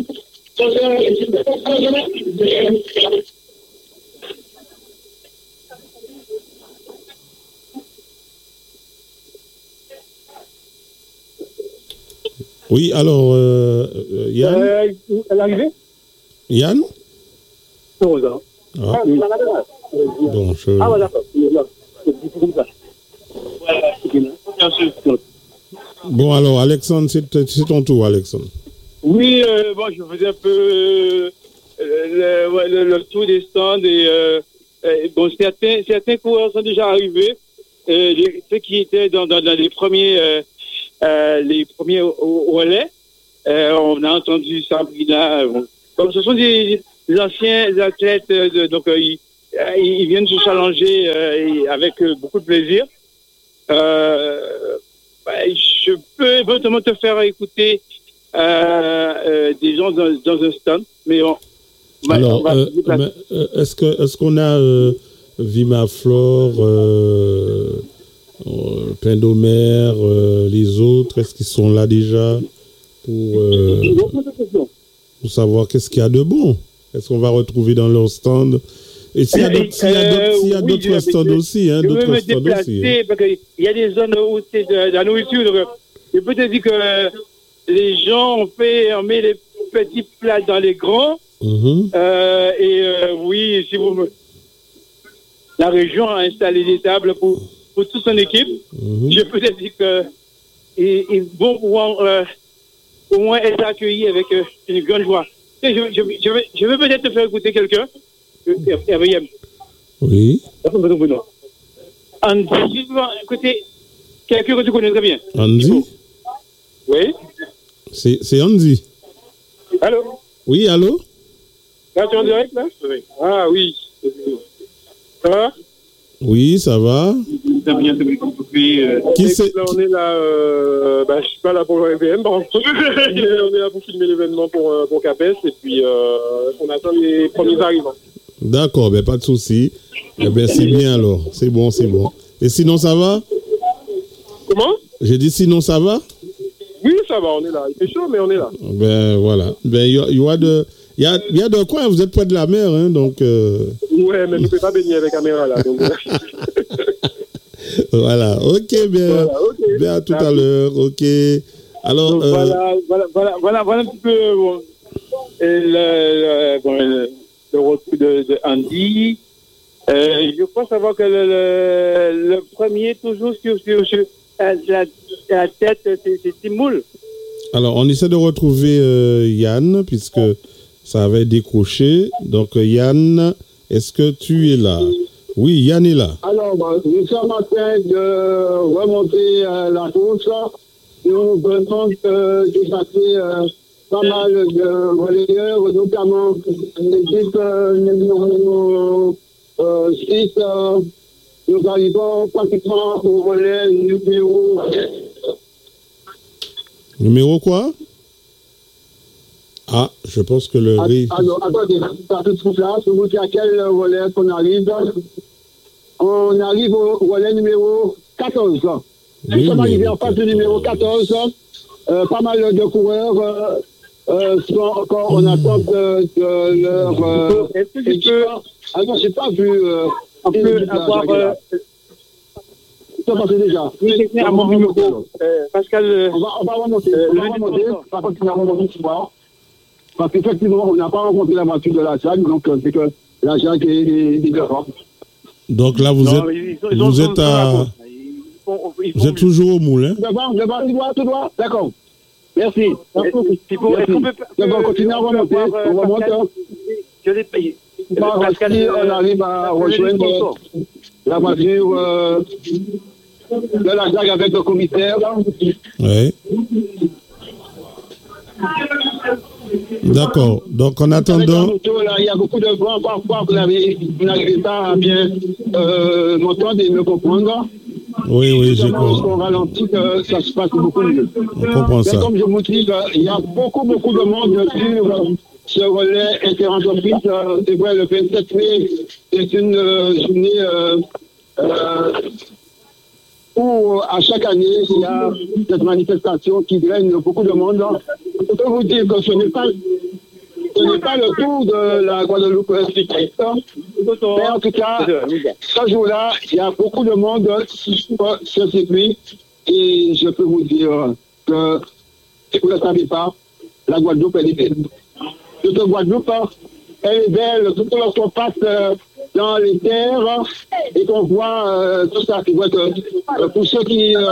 Oui, alors, euh, euh, Yann. Euh, elle est arrivée? Yann. Rosa. Ah, bon, je... Ah, voilà. C'est comme ça. Voilà, c'est bien. Bon, alors, Alexandre, c'est, c'est ton tour, Alexandre. Oui, euh, bon, je faisais un peu euh, le, ouais, le, le tour des stands et euh, euh, bon, certains, certains coureurs sont déjà arrivés. Euh, les, ceux qui étaient dans, dans, dans les premiers, euh, euh, les premiers relais, euh, on a entendu Sabrina. Euh, bon, comme ce sont des, des anciens athlètes, euh, de, donc euh, ils, ils viennent se challenger euh, avec euh, beaucoup de plaisir. Euh, bah, je peux éventuellement te faire écouter euh, euh, des gens dans, dans un stand, mais on, alors, on va euh, mais, euh, est-ce que est-ce qu'on a euh, Vimaflore, euh, euh, Pindomer, euh, les autres, est-ce qu'ils sont là déjà pour, euh, pour savoir qu'est-ce qu'il y a de bon? Est-ce qu'on va retrouver dans leur stand? Et s'il y a d'autres, s'il y a d'autres, s'il y a oui, d'autres stands aussi, hein, je d'autres veux me stands déplacer aussi. Hein. parce qu'il y a des zones où c'est de, de la nourriture. Donc, je peux te dire que les gens ont fait, on met les petits plats dans les grands. Mm-hmm. Euh, et euh, oui, si vous me... la région a installé des tables pour, pour toute son équipe. Mm-hmm. Je peux te dire que ils, ils vont pouvoir euh, au moins être accueillis avec euh, une grande joie. Je, je, je, vais, je vais peut-être te faire écouter quelqu'un. Oui. Andy, écoutez, quelqu'un que tu connais très bien. Andy? Oui. C'est, c'est Andy. Allô? Oui, allô? Là, tu es en direct, là? Oui. Ah, oui. Ça va? Oui, ça va. Ça va bien, euh, Qui c'est? Là, on est là, euh, bah, je suis pas là pour le E V M, par contre. On est là pour filmer l'événement pour, euh, pour Capes, et puis euh, on attend les premiers arrivants. D'accord, ben pas de souci. Eh ben c'est bien alors, c'est bon, c'est bon. Et sinon ça va? Comment? J'ai dit sinon ça va? Oui, ça va, on est là. Il fait chaud, mais on est là. Ben voilà. Ben il y, y a de, il y a, y a de quoi. Vous êtes près de la mer, hein, donc. Euh... Ouais, mais je ne peux pas baigner avec la caméra là. Donc... voilà. Ok, bien. Voilà, okay. Bien à tout Merci. À l'heure. Ok. Alors. Donc, euh... voilà, voilà, voilà, voilà, voilà un petit peu bon, le, le, bon, le, le retour de, de Andy. Euh, je crois savoir que le, le, le premier toujours sur, sur, sur la, la tête, c'est, c'est Timoul. Alors, on essaie de retrouver euh, Yann, puisque ça avait décroché. Donc, Yann, est-ce que tu es là? Oui, Yann est là. Alors, bah, nous sommes en train de remonter euh, la course. Nous venons de dépasser euh, pas mal de relayeurs, notamment l'équipe euh, numéro euh, six. Euh, nous arrivons pratiquement au relais numéro... Numéro quoi? Ah, je pense que le... riz... Alors, attendez, ça se trouve là, je vous dis à quel relais qu'on arrive. On arrive au relais numéro quatorze. Nous oui, sommes arrivés en face du numéro quatorze. Euh, pas mal de coureurs euh, euh, sont encore en attente de, de leur... Euh, Est-ce que tu peux... Ah non, je n'ai pas vu... Euh, on peut avoir... Euh, ça passait déjà. Oui, c'est à mon numéro. Euh, Pascal... Euh, on, va, on va remonter. Euh, on va remonter. Par contre, on va remonter ce soir. Parce qu'effectivement, on n'a pas rencontré la voiture de la Jague, donc euh, c'est que la Jague est, est, est devant. Donc là, vous non, êtes, ils sont, ils vous êtes à... Ils font, ils font vous êtes toujours au moulin. Devant, devant, tout droit, tout droit. D'accord. Merci. Merci. Est-ce qu'on peut... Devant, continuez à remonter. On remonte. Je l'ai payé. Pascal, on arrive à rejoindre la voiture euh, de la Jague avec le commissaire. Oui. D'accord. Donc, en attendant... Il y a beaucoup de vent. Parfois, vous n'arrivez pas à bien euh, m'entendre et me comprendre. Oui, oui, j'ai compris. On ralentit, que ça se passe beaucoup mieux. On comprend ça. Mais comme je vous dis, il y a beaucoup, beaucoup de monde sur ce relais interentreprise. C'est vrai, le vingt-sept mai, c'est une euh, journée... Euh, euh, où à chaque année, il y a cette manifestation qui draine beaucoup de monde. Je peux vous dire que ce n'est pas, ce n'est pas le tour de la Guadeloupe cycliste. Mais en tout cas, ce jour-là, il y a beaucoup de monde sur ce circuit. Et je peux vous dire que, si vous ne le savez pas, la Guadeloupe, elle est belle. Toute Guadeloupe, elle est belle. Tout lorsqu'on passe dans les terres et qu'on voit euh, tout ça, qui voit que euh, pour ceux qui euh,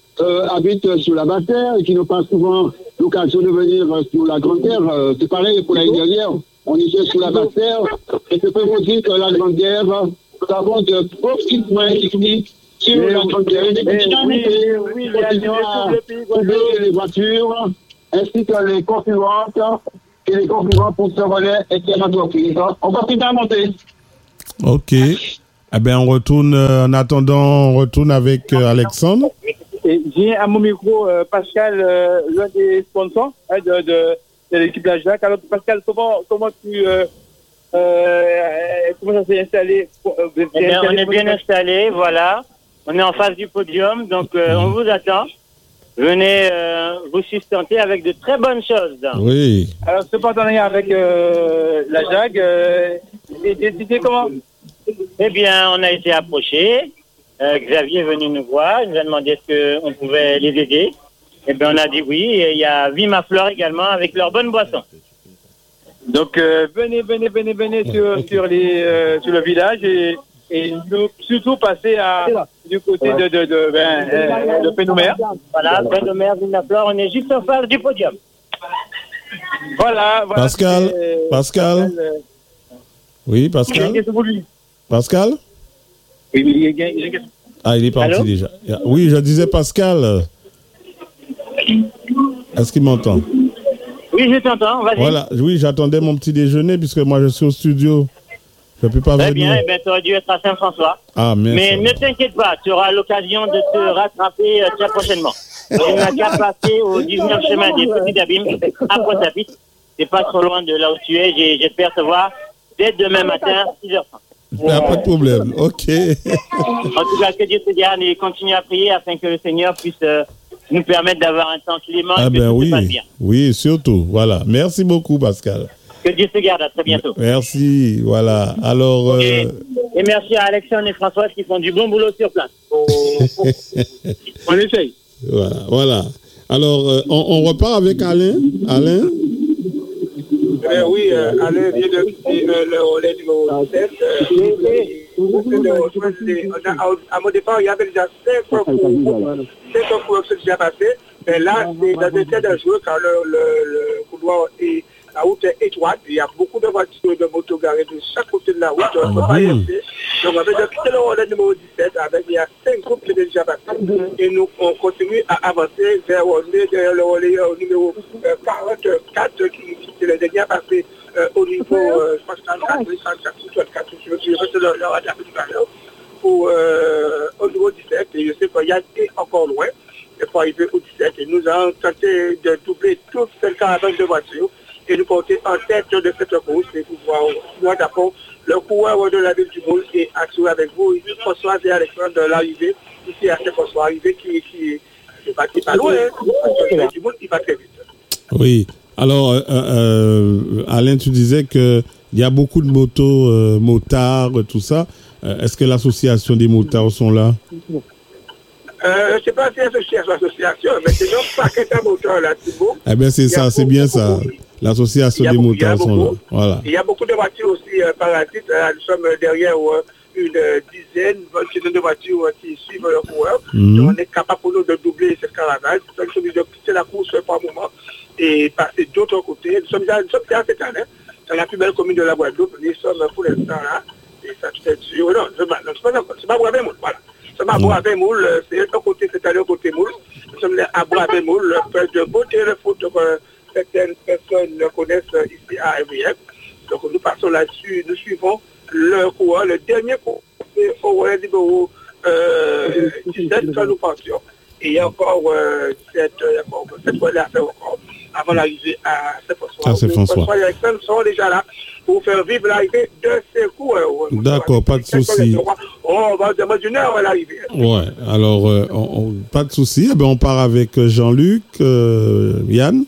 euh, habitent sur la basse terre et qui n'ont pas souvent l'occasion de venir sur la grande terre. Euh, c'est pareil pour l'année dernière. On était sur la basse terre et je peux vous dire que la grande terre, nous avons de gros petits points techniques sur la grande terre. Et oui, oui, continuons à trouver les voitures ainsi que les concurrentes et les concurrents pour ce relais et cette entreprise. On va finir à monter. Ok. Eh bien, on retourne, euh, en attendant, on retourne avec euh, Alexandre. Et j'ai à mon micro euh, Pascal, euh, l'un des sponsors hein, de, de, de l'équipe La Jacques. Alors Pascal, comment, comment tu euh, euh, comment ça s'est installé, euh, eh bien, on est bien installé, voilà. On est en face du podium, donc euh, on vous attend. Venez euh, vous sustenter avec de très bonnes choses. Oui. Alors ce partenariat avec euh, La Jacques, euh, est décidé comment? Eh bien, on a été approché. Euh, Xavier est venu nous voir. Il nous a demandé est-ce qu'on pouvait les aider. Eh bien, on a dit oui. Et il y a Vima Fleur également avec leur bonne boisson. Donc, euh, venez, venez, venez, venez sur, sur, les, euh, sur le village et, et nous, surtout passer à, du côté de, de, de, ben, euh, de Pénomère. Voilà, Pénomère, Vima Fleur, on est juste en face du podium. Voilà. voilà Pascal, euh, Pascal. Pascal euh, Oui, Pascal. Pascal? Oui, il y a, il y a... Ah, il est parti Allô? Déjà. Oui, je disais Pascal. Est-ce qu'il m'entend? Oui, je t'entends, vas-y. Voilà, oui, j'attendais mon petit déjeuner puisque moi je suis au studio. Je ne peux pas Très venir. bien, eh bien, tu aurais dû être à Saint-François. Ah, merci. Mais ne t'inquiète pas, tu auras l'occasion de te rattraper euh, très prochainement. Tu n'as qu'à passer au dix-neuf chemin des Petits Abîmes à Pointe-à-Pitre. C'est pas trop loin de là où tu es. J'espère te voir dès demain matin, six heures trente. Il n'y a pas de problème, ok. En tout cas, que Dieu te garde et continue à prier afin que le Seigneur puisse euh, nous permettre d'avoir un temps clément ah et que ben tout oui, se passe bien. Oui, surtout, voilà. Merci beaucoup, Pascal. Que Dieu te garde, à très bientôt. Merci, voilà. Alors... Euh... Et, et merci à Alexandre et Françoise qui font du bon boulot sur place. On essaye. Voilà, voilà. Alors, euh, on, on repart avec Alain. Alain Euh, oui, euh, Alain vient de quitter euh, le relais numéro sept. Euh, à mon départ, il y avait déjà cinq cours qui sont déjà passés. Mais là, c'est dans un cas dangereux car le, le, le couloir est, la route est étroite. Il y a beaucoup de voitures de motos garées de chaque côté de la route. On ne peut pas y rester. Donc, on avait déjà quitté le relais numéro dix-sept avec il y a cinq groupes qui sont déjà passés. Et nous, on continue à avancer vers, vers le relais numéro quarante-quatre qui, qui est le dernier passé euh, au niveau, euh, je pense, trente-quatre, trente-quatre, trente-quatre, je suis resté dans le radar tout à l'heure, pour euh, au niveau dix-sept. Et je sais qu'il y a encore loin. Il faut arriver au dix-sept. Et nous avons tenté de doubler toute cette caravane de voitures et nous porter en tête de cette course et pouvoir, moi d'abord, le coureur de la ville du Moule et assurer avec vous, François et Alexandre de l'arrivée, ici à Saint-François, arrivée qui, qui, qui va pas loin, hein, du Moule, il va très vite. Oui. Alors, euh, euh, Alain, tu disais qu'il y a beaucoup de motos, euh, motards, tout ça. Euh, est-ce que l'association des motards sont là? Euh, je ne sais pas si c'est l'association, mais c'est un paquet de moteurs là, Thibault. Eh bien, c'est ça, c'est bien ça. L'association des motards sont là. Voilà. Il y a beaucoup de voitures aussi euh, parasites. Euh, nous sommes derrière euh, une dizaine, vingt de voitures euh, qui suivent le coureur. Mm-hmm. Donc, on est capable pour nous de doubler cette caravane. Nous sommes obligés de quitter la course par moment et passer d'autre côté. Nous sommes déjà, nous sommes déjà cette année dans la plus belle commune de la Guadeloupe. Nous sommes pour l'instant là. Et ça, tout est sûr. Non, ce n'est pas Bois-Moule. Voilà. Nous sommes à Bois-Moule. C'est un côté, c'est à l'autre côté Moule. Nous sommes à Bois-Moule. De beauté, le foot, certaines personnes le connaissent ici à R V F. Donc nous passons là-dessus, nous suivons le courant, le dernier courant, c'est au relais numéro euh, dix-sept quand nous partions. Et il y a encore euh, cette, cette relais à faire encore avant l'arrivée à Saint-François. À Saint-François. Les Alexandres sont déjà là pour faire vivre l'arrivée de ces coureurs. D'accord, pas de souci. On va demander une heure à l'arrivée. Ouais, alors euh, on, on, pas de souci. Eh bien, on part avec Jean-Luc, euh, Yann.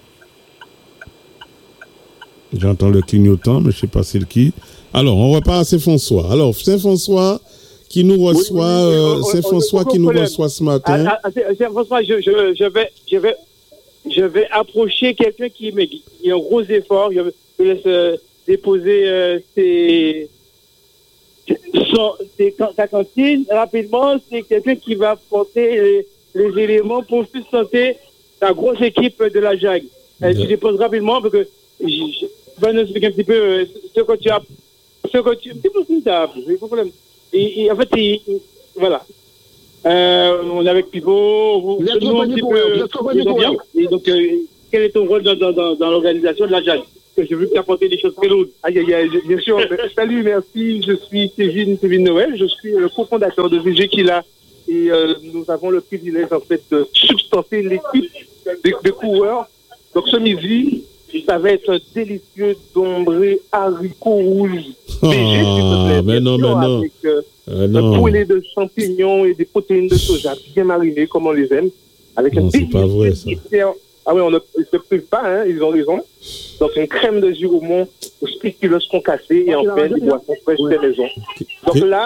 J'entends le clignotant, mais je ne sais pas c'est le qui. Alors, on repart à Saint-François. Alors, Saint-François qui nous reçoit, oui, oui, oui. Euh, Saint-François qui nous reçoit ce matin. À, à, à Saint-François, je, je, je, vais, je, vais, je vais approcher quelqu'un qui me guide. Il y a un gros effort. Je vais laisse euh, déposer euh, ses, son, ses, sa cantine rapidement. C'est quelqu'un qui va porter les, les éléments pour sustenter la grosse équipe de la J A G. Euh, je dépose rapidement parce que je, je vais nous expliquer un petit peu euh, ce que tu as. Ce que tu. Un petit peu plus tard, c'est pas problème. Et, et en fait, il, il, voilà. Euh, on est avec Pivot. Vous, vous êtes trop un petit peu. Et donc, euh, quel est ton rôle dans, dans, dans, dans l'organisation de la J A G? Parce que j'ai vu que tu as apporté des choses très lourdes. Aïe, aïe, aïe, bien sûr. Salut, merci. Je suis Kevin, Kevin Noël. Je suis le cofondateur de V G Kila. Et euh, nous avons le privilège, en fait, de substancer l'équipe de, de coureurs. Donc, ce midi, ça va être délicieux d'ombré haricots rouges. Oh, V G, s'il te plaît. Mais non, mais non. Avec euh, euh, un poulet de champignons et des protéines de soja bien marinées, comme on les aime. Avec non, un c'est pas vrai, ça. Ah oui, on ne se prive pas, hein, ils ont raison. Donc, une crème de giromont aux spéculoos concassés et en fait, des boissons fraîches de maison. Donc là,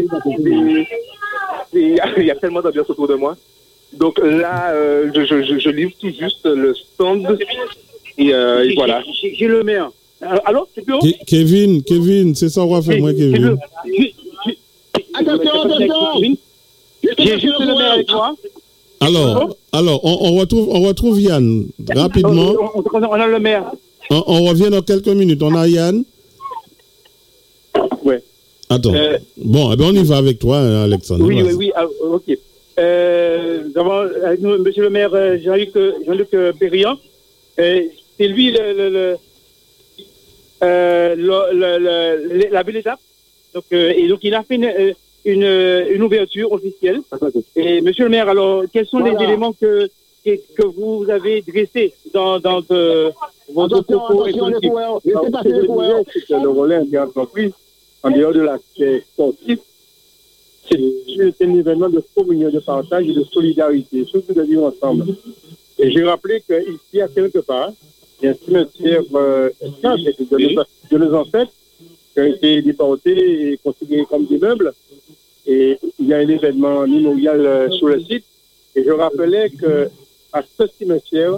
il y a tellement d'ambiance autour de moi. Donc là, euh, je, je, je livre tout juste le stand et, euh, et voilà. J'ai le maire. Alors, c'est plus haut? Kevin, Kevin, c'est ça, on va faire moi, Kevin. Attention, attention! J'ai juste le maire avec toi. Alors, alors on, on, retrouve, on retrouve Yann rapidement. On, on, on a le maire. On, on revient dans quelques minutes. On a Yann. Ouais. Attends. Euh, bon, eh ben on y va avec toi, hein, Alexandre. Oui, oui, oui. Ah, ok. Euh, nous avons avec nous, monsieur le maire Jean-Luc, Jean-Luc Périan. Euh, c'est lui le, le, le, euh, le, le, le, la belle étape. Donc, euh, et donc, il a fait une. Euh, Une, une ouverture officielle. Et monsieur le maire, alors, quels sont voilà. les éléments que, que, que vous avez dressés dans, dans de, votre propos économique? C'est le relais de l'entreprise, en dehors de l'aspect sportif, c'est un événement de communion, de partage et de solidarité, surtout de vivre ensemble. Et j'ai rappelé qu'ici, à quelque part, il y a un cimetière euh, de, de nos ancêtres qui ont été déportés et considérés comme des meubles. Et il y a un événement mémorial euh, sur le site. Et je rappelais que à ce cimetière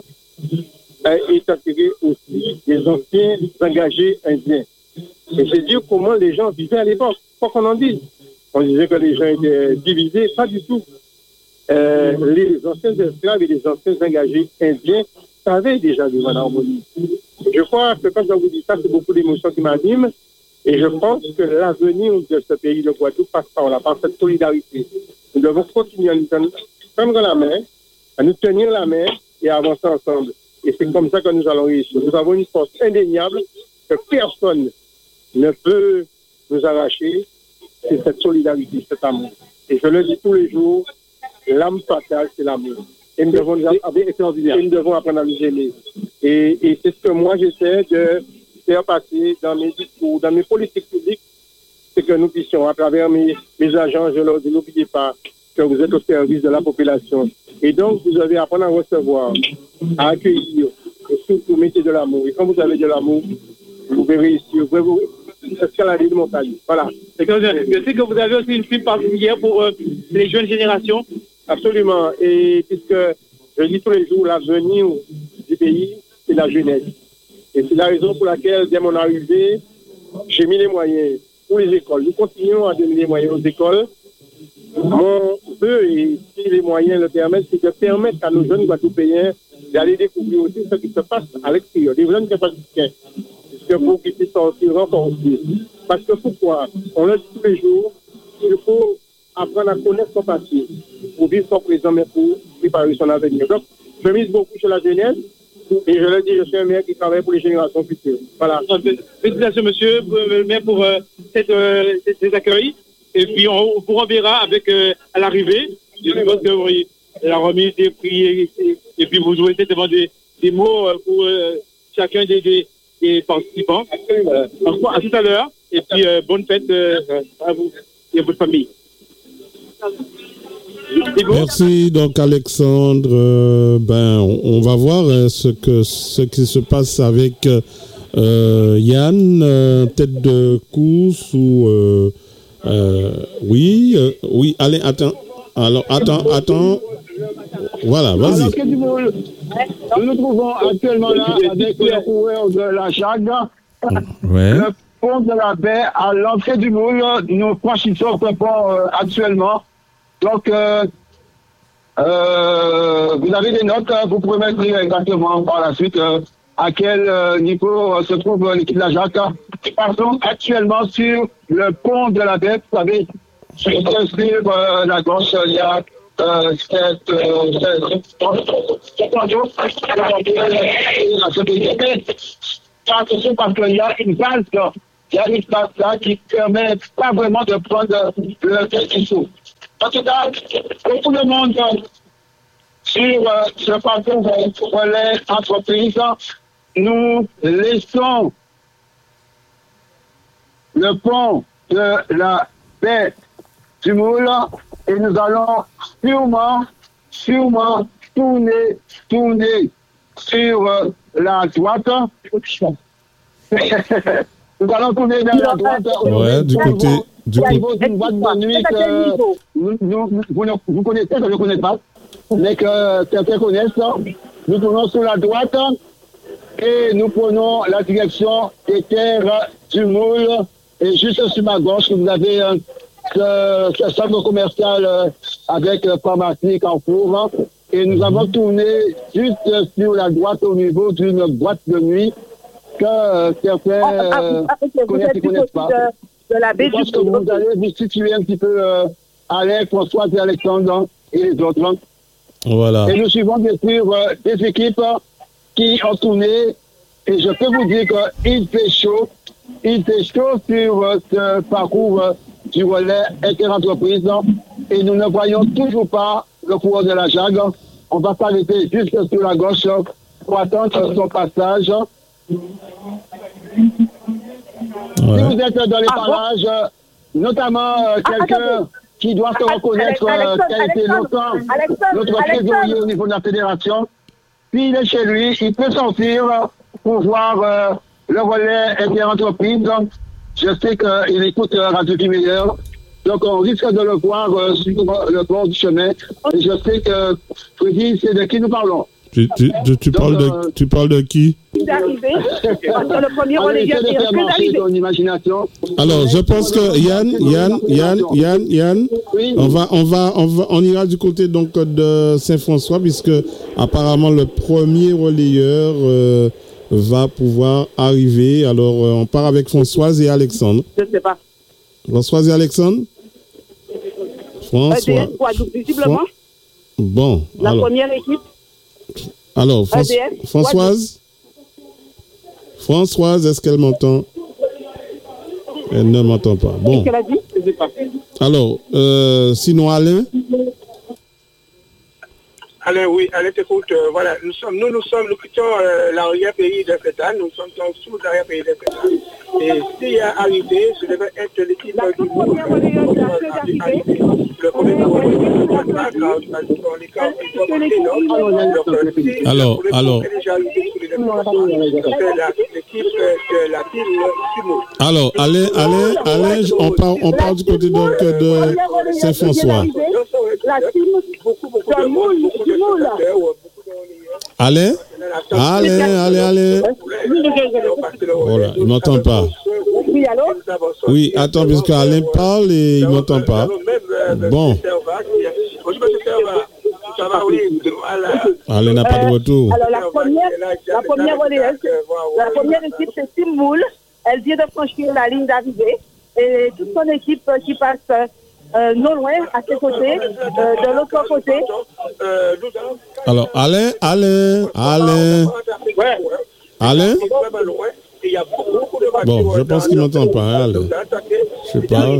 est enterré aussi des anciens engagés indiens. Et c'est dire comment les gens vivaient à l'époque. Quoi qu'on en dise. On disait que les gens étaient divisés. Pas du tout. Euh, les anciens esclaves et les anciens engagés indiens savaient déjà vivre en harmonie. Je crois que quand je vous dis ça, c'est beaucoup d'émotions qui m'animent. Et je pense que l'avenir de ce pays, le Guadeloupe, passe par là, par cette solidarité. Nous devons continuer à nous prendre la main, à nous tenir la main et à avancer ensemble. Et c'est comme ça que nous allons réussir. Nous avons une force indéniable que personne ne peut nous arracher. C'est cette solidarité, cet amour. Et je le dis tous les jours, l'âme fatale, c'est l'amour. Et nous devons, et nous devons apprendre à nous aimer. Et, et c'est ce que moi j'essaie de faire passer dans mes discours, dans mes politiques publiques, c'est que nous puissions, à travers mes, mes agents, je leur dis, n'oubliez pas que vous êtes au service de la population. Et donc, vous devez apprendre à recevoir, à accueillir, et surtout, mettez de l'amour. Et quand vous avez de l'amour, vous verrez ici, vous pouvez vous escalader de montagne. Voilà. Je sais que vous avez aussi une film particulière pour euh, les jeunes générations. Absolument. Et puisque je dis tous les jours, l'avenir du pays, c'est la jeunesse. Et c'est la raison pour laquelle, dès mon arrivée, j'ai mis les moyens pour les écoles. Nous continuons à donner les moyens aux écoles. Mon vœu, et si les moyens le permettent, c'est de permettre à nos jeunes Guadeloupéens d'aller découvrir aussi ce qui se passe à l'extérieur. Des jeunes capacitaires, puisque pour qu'ils puissent sortir renforcés. Parce que pourquoi? On le dit tous les jours, il faut apprendre à connaître son passé, pour vivre son présent, mais pour préparer son avenir. Donc, je mise beaucoup sur la jeunesse. Et je le dis, je suis un maire qui travaille pour les générations futures. Voilà. Félicitations, monsieur, le maire, pour euh, cette, euh, cet accueil. Et puis, on, on vous reverra avec, euh, à l'arrivée. Je suppose que oui, la remise des prix, et, et, et puis vous jouez certainement des, des mots pour euh, chacun des, des, des participants. Alors, à tout à l'heure. Et puis, euh, bonne fête euh, à vous et à votre famille. Merci donc Alexandre. Euh, ben on, on va voir hein, ce que ce qui se passe avec euh, Yann, euh, tête de course ou euh, euh, oui euh, oui allez attends alors attends attends voilà vas-y. Alors, nous nous trouvons actuellement là avec le coureur de la J A G. Ouais. Le pont de la baie à l'entrée du moule. Nous franchissons ce pont euh, actuellement. Donc, euh, Euh, vous avez des notes, vous pouvez m'écrire exactement par la suite euh, à quel euh, niveau euh, se trouve l'équipe de la Jacques. Partons actuellement sur le pont de la Baie. Vous savez, sur euh, la gauche, il y a euh, cette euh, attention parce qu'il y a une base, il y a une base là qui permet pas vraiment de prendre le test qu'il faut. En tout cas, pour tout le monde sur euh, ce parcours relais entreprise, nous laissons le pont de la Baie du Moule et nous allons sûrement, sûrement tourner, tourner sur euh, la droite. Nous allons tourner vers la droite. Ouais, du côté. Du au coup, niveau d'une boîte de nuit que nous, nous, vous, ne, vous connaissez, je ne connais pas, mais que certains connaissent. Nous tournons sur la droite et nous prenons la direction des terres du Moule. Et juste sur ma gauche, vous avez euh, ce, ce centre commercial euh, avec euh, pharmacie Carrefour. Et nous avons tourné juste sur la droite au niveau d'une boîte de nuit que euh, certains euh, Ah, ah, ok, vous connaissent êtes et du connaissent côté pas. de, de la baie Je pense du que vous Moule. allez vous situer un petit peu euh, avec François et Alexandre et les autres. voilà. Et nous suivons bien sûr euh, des équipes qui ont tourné. Et je peux vous dire qu'il fait chaud. Il fait chaud sur euh, ce parcours euh, du relais interentreprise. Et nous ne voyons toujours pas le coureur de la Jague. On va s'arrêter juste sur la gauche pour attendre son passage. Ouais. Si vous êtes dans les Ah, parages, euh, notamment euh, Ah, quelqu'un attendez. qui doit se Ah, reconnaître euh, Alexandre, qui a été Alexandre, longtemps Alexandre, notre Alexandre. trésorier au niveau de la fédération, s'il est chez lui, il peut sortir pour voir euh, le relais interentreprise. Je sais qu'il écoute euh, Radio Meilleur. Donc, on risque de le voir euh, sur le bord du chemin. Et je sais que, Freddy, c'est de qui nous parlons. Tu, tu, tu, tu Donc, parles de, euh, tu parles de qui? Vous arrivez, parce que le premier Allez, relayeur essaie de est faire que marcher d'arriver. ton imagination. Alors, je pense que Yann, Yann, Yann, Yann, Yann, Oui. on va, on va, on va, on ira du côté donc de Saint-François puisque apparemment le premier relayeur euh, va pouvoir arriver. Alors, euh, on part avec Françoise et Alexandre. Je ne sais pas. Françoise et Alexandre. François. E D S, Guadeloupe, visiblement. Bon. La alors, première équipe. alors Franço- E D S, Françoise. Françoise, est-ce qu'elle m'entend? Elle ne m'entend pas. Bon. Qu'est-ce qu'elle a dit? Je ne sais pas. Alors, euh, sinon Alain. Alain, oui, Alain t'écoute. Euh, voilà, nous sommes, nous, nous sommes, nous quittons euh, l'arrière-pays de Fétane, nous sommes en dessous de l'arrière-pays de Fétane. Et s'il y a arrivé, ce devait être l'équipe La du toute monde. première relayeur qui a fait d'arriver. Le premier relayeur, car on est quand il faut monter, non? Alors, alors. L'équipe de la team Sumo. Alors, Alain, Alain, Alain, on part, on part du côté donc de Saint-François. La team de Moule, du Moule. Alain, Alain, Alain, Alain. Voilà, il m'entend pas. Oui, allô? Oui, attends, puisque Alain parle et il m'entend pas. Bon. Alain n'a pas de retour. Alors, la première, la première relayeuse, la première équipe, c'est Team Moule. Elle vient de franchir la ligne d'arrivée. Et toute son équipe euh, qui passe euh, non loin, à ses côtés, euh, de l'autre côté. Alors, Alain, Alain, Alain. Alain? Bon, je pense qu'il m'entend pas, hein, Alain. Je sais pas.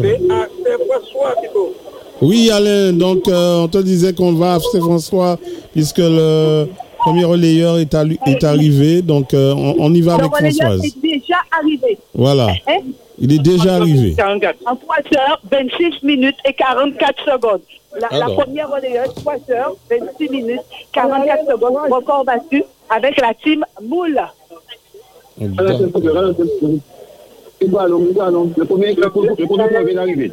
Oui, Alain, donc euh, on te disait qu'on va à Saint-François puisque le premier relayeur est, à, est arrivé, donc euh, on, on y va avec Le relayeur Françoise. est déjà arrivé. Voilà, Hein? il est déjà arrivé. En trois heures, vingt-six minutes et quarante-quatre secondes. La, la Alors. première relayeuse, trois heures, vingt-six minutes, quarante-quatre secondes, record battu avec la team Moule. Donc, Le premier, le premier, le premier vient d'arriver.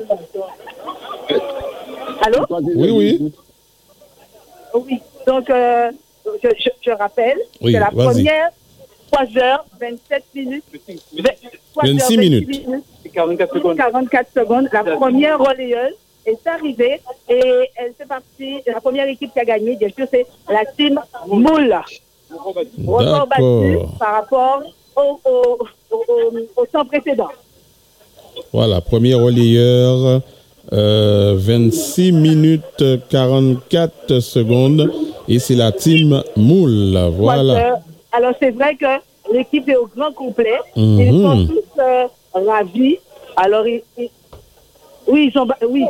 Allô? oui, oui. Oui. Donc, euh, je, je, je rappelle Oui, que la vas-y. première, trois heures, vingt-sept minutes, vingt, trois heures, vingt-six minutes. quarante-quatre secondes. quarante-quatre secondes. La première relayeuse est arrivée et elle fait partie de la première équipe qui a gagné. Bien sûr, c'est la team Moule. Record battu par rapport au, au, au, au, au temps précédent. Voilà, premier relayeur, euh, vingt-six minutes quarante-quatre secondes. Et c'est la team Moule. Voilà. Alors, c'est vrai que l'équipe est au grand complet. Mm-hmm. Ils sont tous euh, ravis. Alors, ils, ils, oui, ils sont. Oui.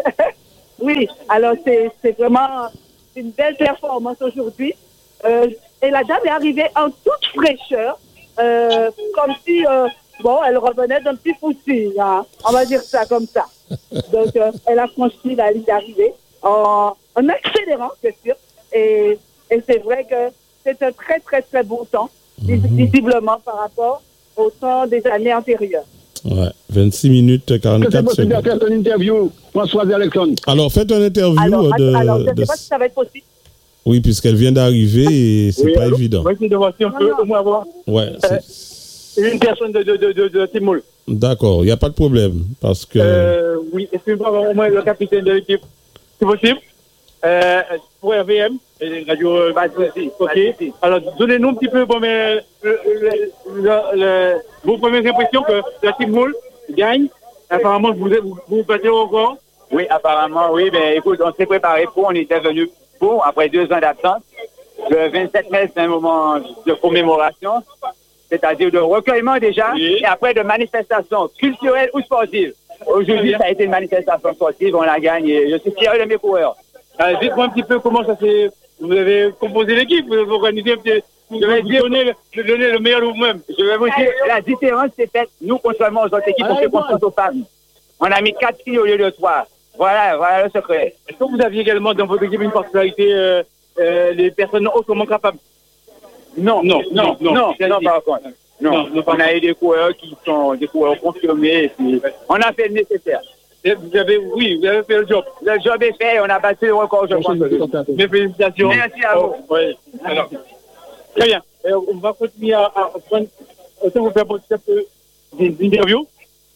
Oui. Alors, c'est, c'est vraiment une belle performance aujourd'hui. Euh, et la dame est arrivée en toute fraîcheur, euh, comme si, euh, bon, elle revenait d'un petit footing, hein. On va dire ça comme ça. Donc, euh, elle a franchi la ligne d'arrivée en, en accélérant, c'est sûr. Et, et c'est vrai que c'est un très, très, très bon temps, mm-hmm. visiblement par rapport au temps des années antérieures. Ouais, vingt-six minutes quarante-quatre secondes. C'est faire une interview, Françoise Alexandre. Alors, faites une interview alors, de... Alors, je ne sais de... pas si ça va être possible. Oui, puisqu'elle vient d'arriver et c'est oui, pas alors, évident. On va essayer de voir si on peut au moins avoir ouais, euh, une personne de, de, de, de, de la team Moule. D'accord, il n'y a pas de problème. Parce que... Euh, oui, est-ce qu'on peut avoir au moins le capitaine de l'équipe? C'est possible? Euh, pour R V M, et radio. Euh, ok. Alors, donnez-nous un petit peu bon, mais, le, le, le, le, vos premières impressions que la team Moule gagne. Apparemment, vous vous, vous battez encore. Oui, apparemment, oui. Ben, écoute, on s'est préparé pour, on était venu pour, après deux ans d'absence. Le vingt-sept mai, c'est un moment de commémoration, c'est-à-dire de recueillement déjà, oui. Et après de manifestation culturelle ou sportive. Aujourd'hui, ça a été une manifestation sportive, on la gagne et je suis fier de mes coureurs. Alors, dites-moi un petit peu comment ça s'est... Vous avez composé l'équipe, vous avez organisé un petit... Vous devez donner, donner le meilleur de vous-même. Je vais vous dire, la différence c'est faite, nous, contrairement aux autres équipes, on fait confiance aux femmes. On a mis quatre filles au lieu de trois. Voilà, voilà le secret. Est-ce que vous aviez également dans votre équipe une particularité, euh, euh, les personnes autrement capables? Non, non, non, non, non, non, par contre. Non, non, on a eu des coureurs qui sont des coureurs confirmés, et puis on a fait le nécessaire. Et vous avez, oui, vous avez fait le job. Le job est fait, on a battu le record, je pense. Mes félicitations. Merci à vous. Oh, oui. Alors, très bien. Et on va continuer à, à prendre, autant vous faire un peu des interviews.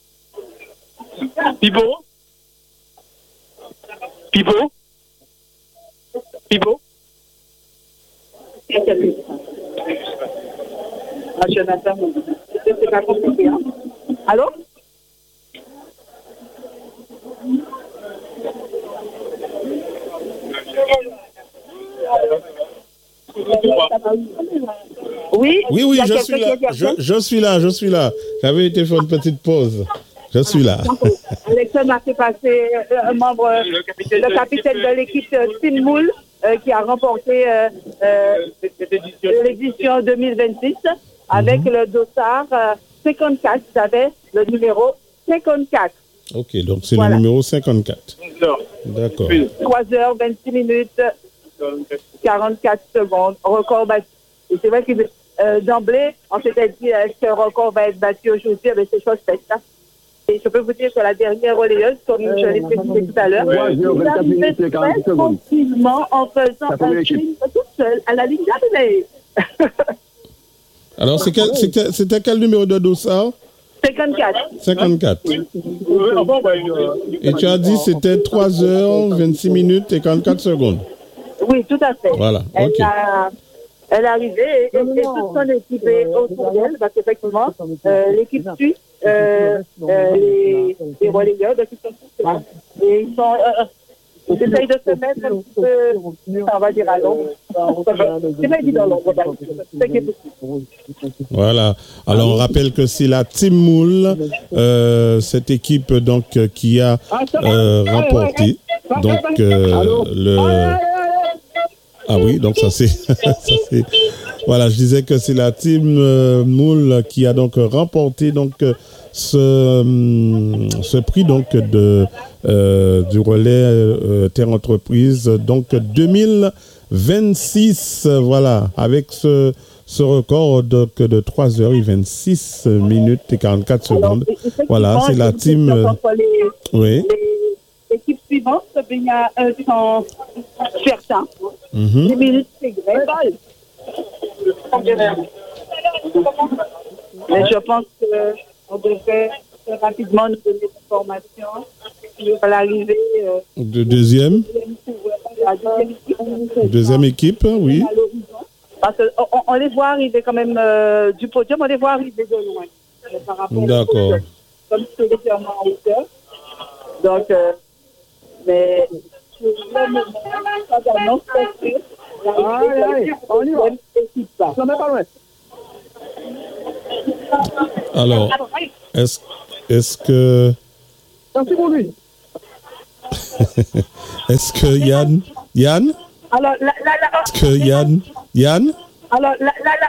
Pipo? Pipo? Pipo? Ah, Jonathan, c'est pas compliqué, hein? Allô? Oui, oui, oui, je suis là. Je, je suis là, je suis là. J'avais été faire une petite pause. Je suis là. Alexandre a fait passer un membre, le capitaine, le capitaine de l'équipe Team Moule, euh, qui a remporté euh, euh, l'édition deux mille vingt-six avec mm-hmm. le dossard euh, cinquante-quatre. Vous avez le numéro cinquante-quatre. Ok, donc c'est voilà. Le numéro cinquante-quatre. D'accord. trois heures vingt-six minutes quarante-quatre secondes. Record battu. Et c'est vrai que euh, d'emblée, on s'était dit euh, que le record va être battu aujourd'hui, mais c'est chose faite. Hein. Et je peux vous dire que la dernière relayeuse, comme je l'ai précisé tout à l'heure, vous arrivez très tranquillement en faisant un film toute seule à la ligne d'arrivée. Alors, c'est quel, c'était, c'était quel numéro de dossard? cinquante-quatre. cinquante-quatre. Et tu as dit que c'était trois heures vingt-six minutes et quarante-quatre secondes. Oui, tout à fait. Voilà, elle ok. A, elle est arrivée et, et, et toute son équipe est autour d'elle, parce qu'effectivement, euh, l'équipe suit euh, euh, les, les relayeurs, donc ils sont tous là. Et ils sont... Euh, ils essayent de se mettre un petit peu, on va dire, à l'ombre. C'est pas évident, l'ombre, c'est ce qui est possible. Voilà. Alors, on rappelle que c'est la Team Moule, euh, cette équipe donc qui a euh, remporté donc euh, le... Ah oui, donc ça c'est, ça c'est, voilà, je disais que c'est la team euh, Moule qui a donc remporté donc ce, ce prix donc de euh, du relais euh, Terre Entreprise donc deux mille vingt-six, voilà, avec ce ce record donc de trois heures vingt-six minutes et quarante-quatre secondes. Alors, voilà, c'est la team. Euh, oui. L'équipe suivante, il y a un temps certain. Mm-hmm. Les minutes, c'est grave. Mais je pense qu'on devrait rapidement nous donner des informations à l'arrivée. Euh, de deuxième. La deuxième équipe. Deuxième équipe, oui. Parce qu'on on les voit arriver quand même euh, du podium, on les voit arriver de loin. Euh, par rapport D'accord. au comme c'est légèrement en hauteur. Donc, euh, mais sur le moment, ça d'annonce c'est Aïe, aïe, on y va. Ça n'est pas loin. Alors, est-ce est-ce que Merci pour lui. est-ce que Yann Yann Alors, la, la, la, est-ce que Yann Yann alors, la, la, la,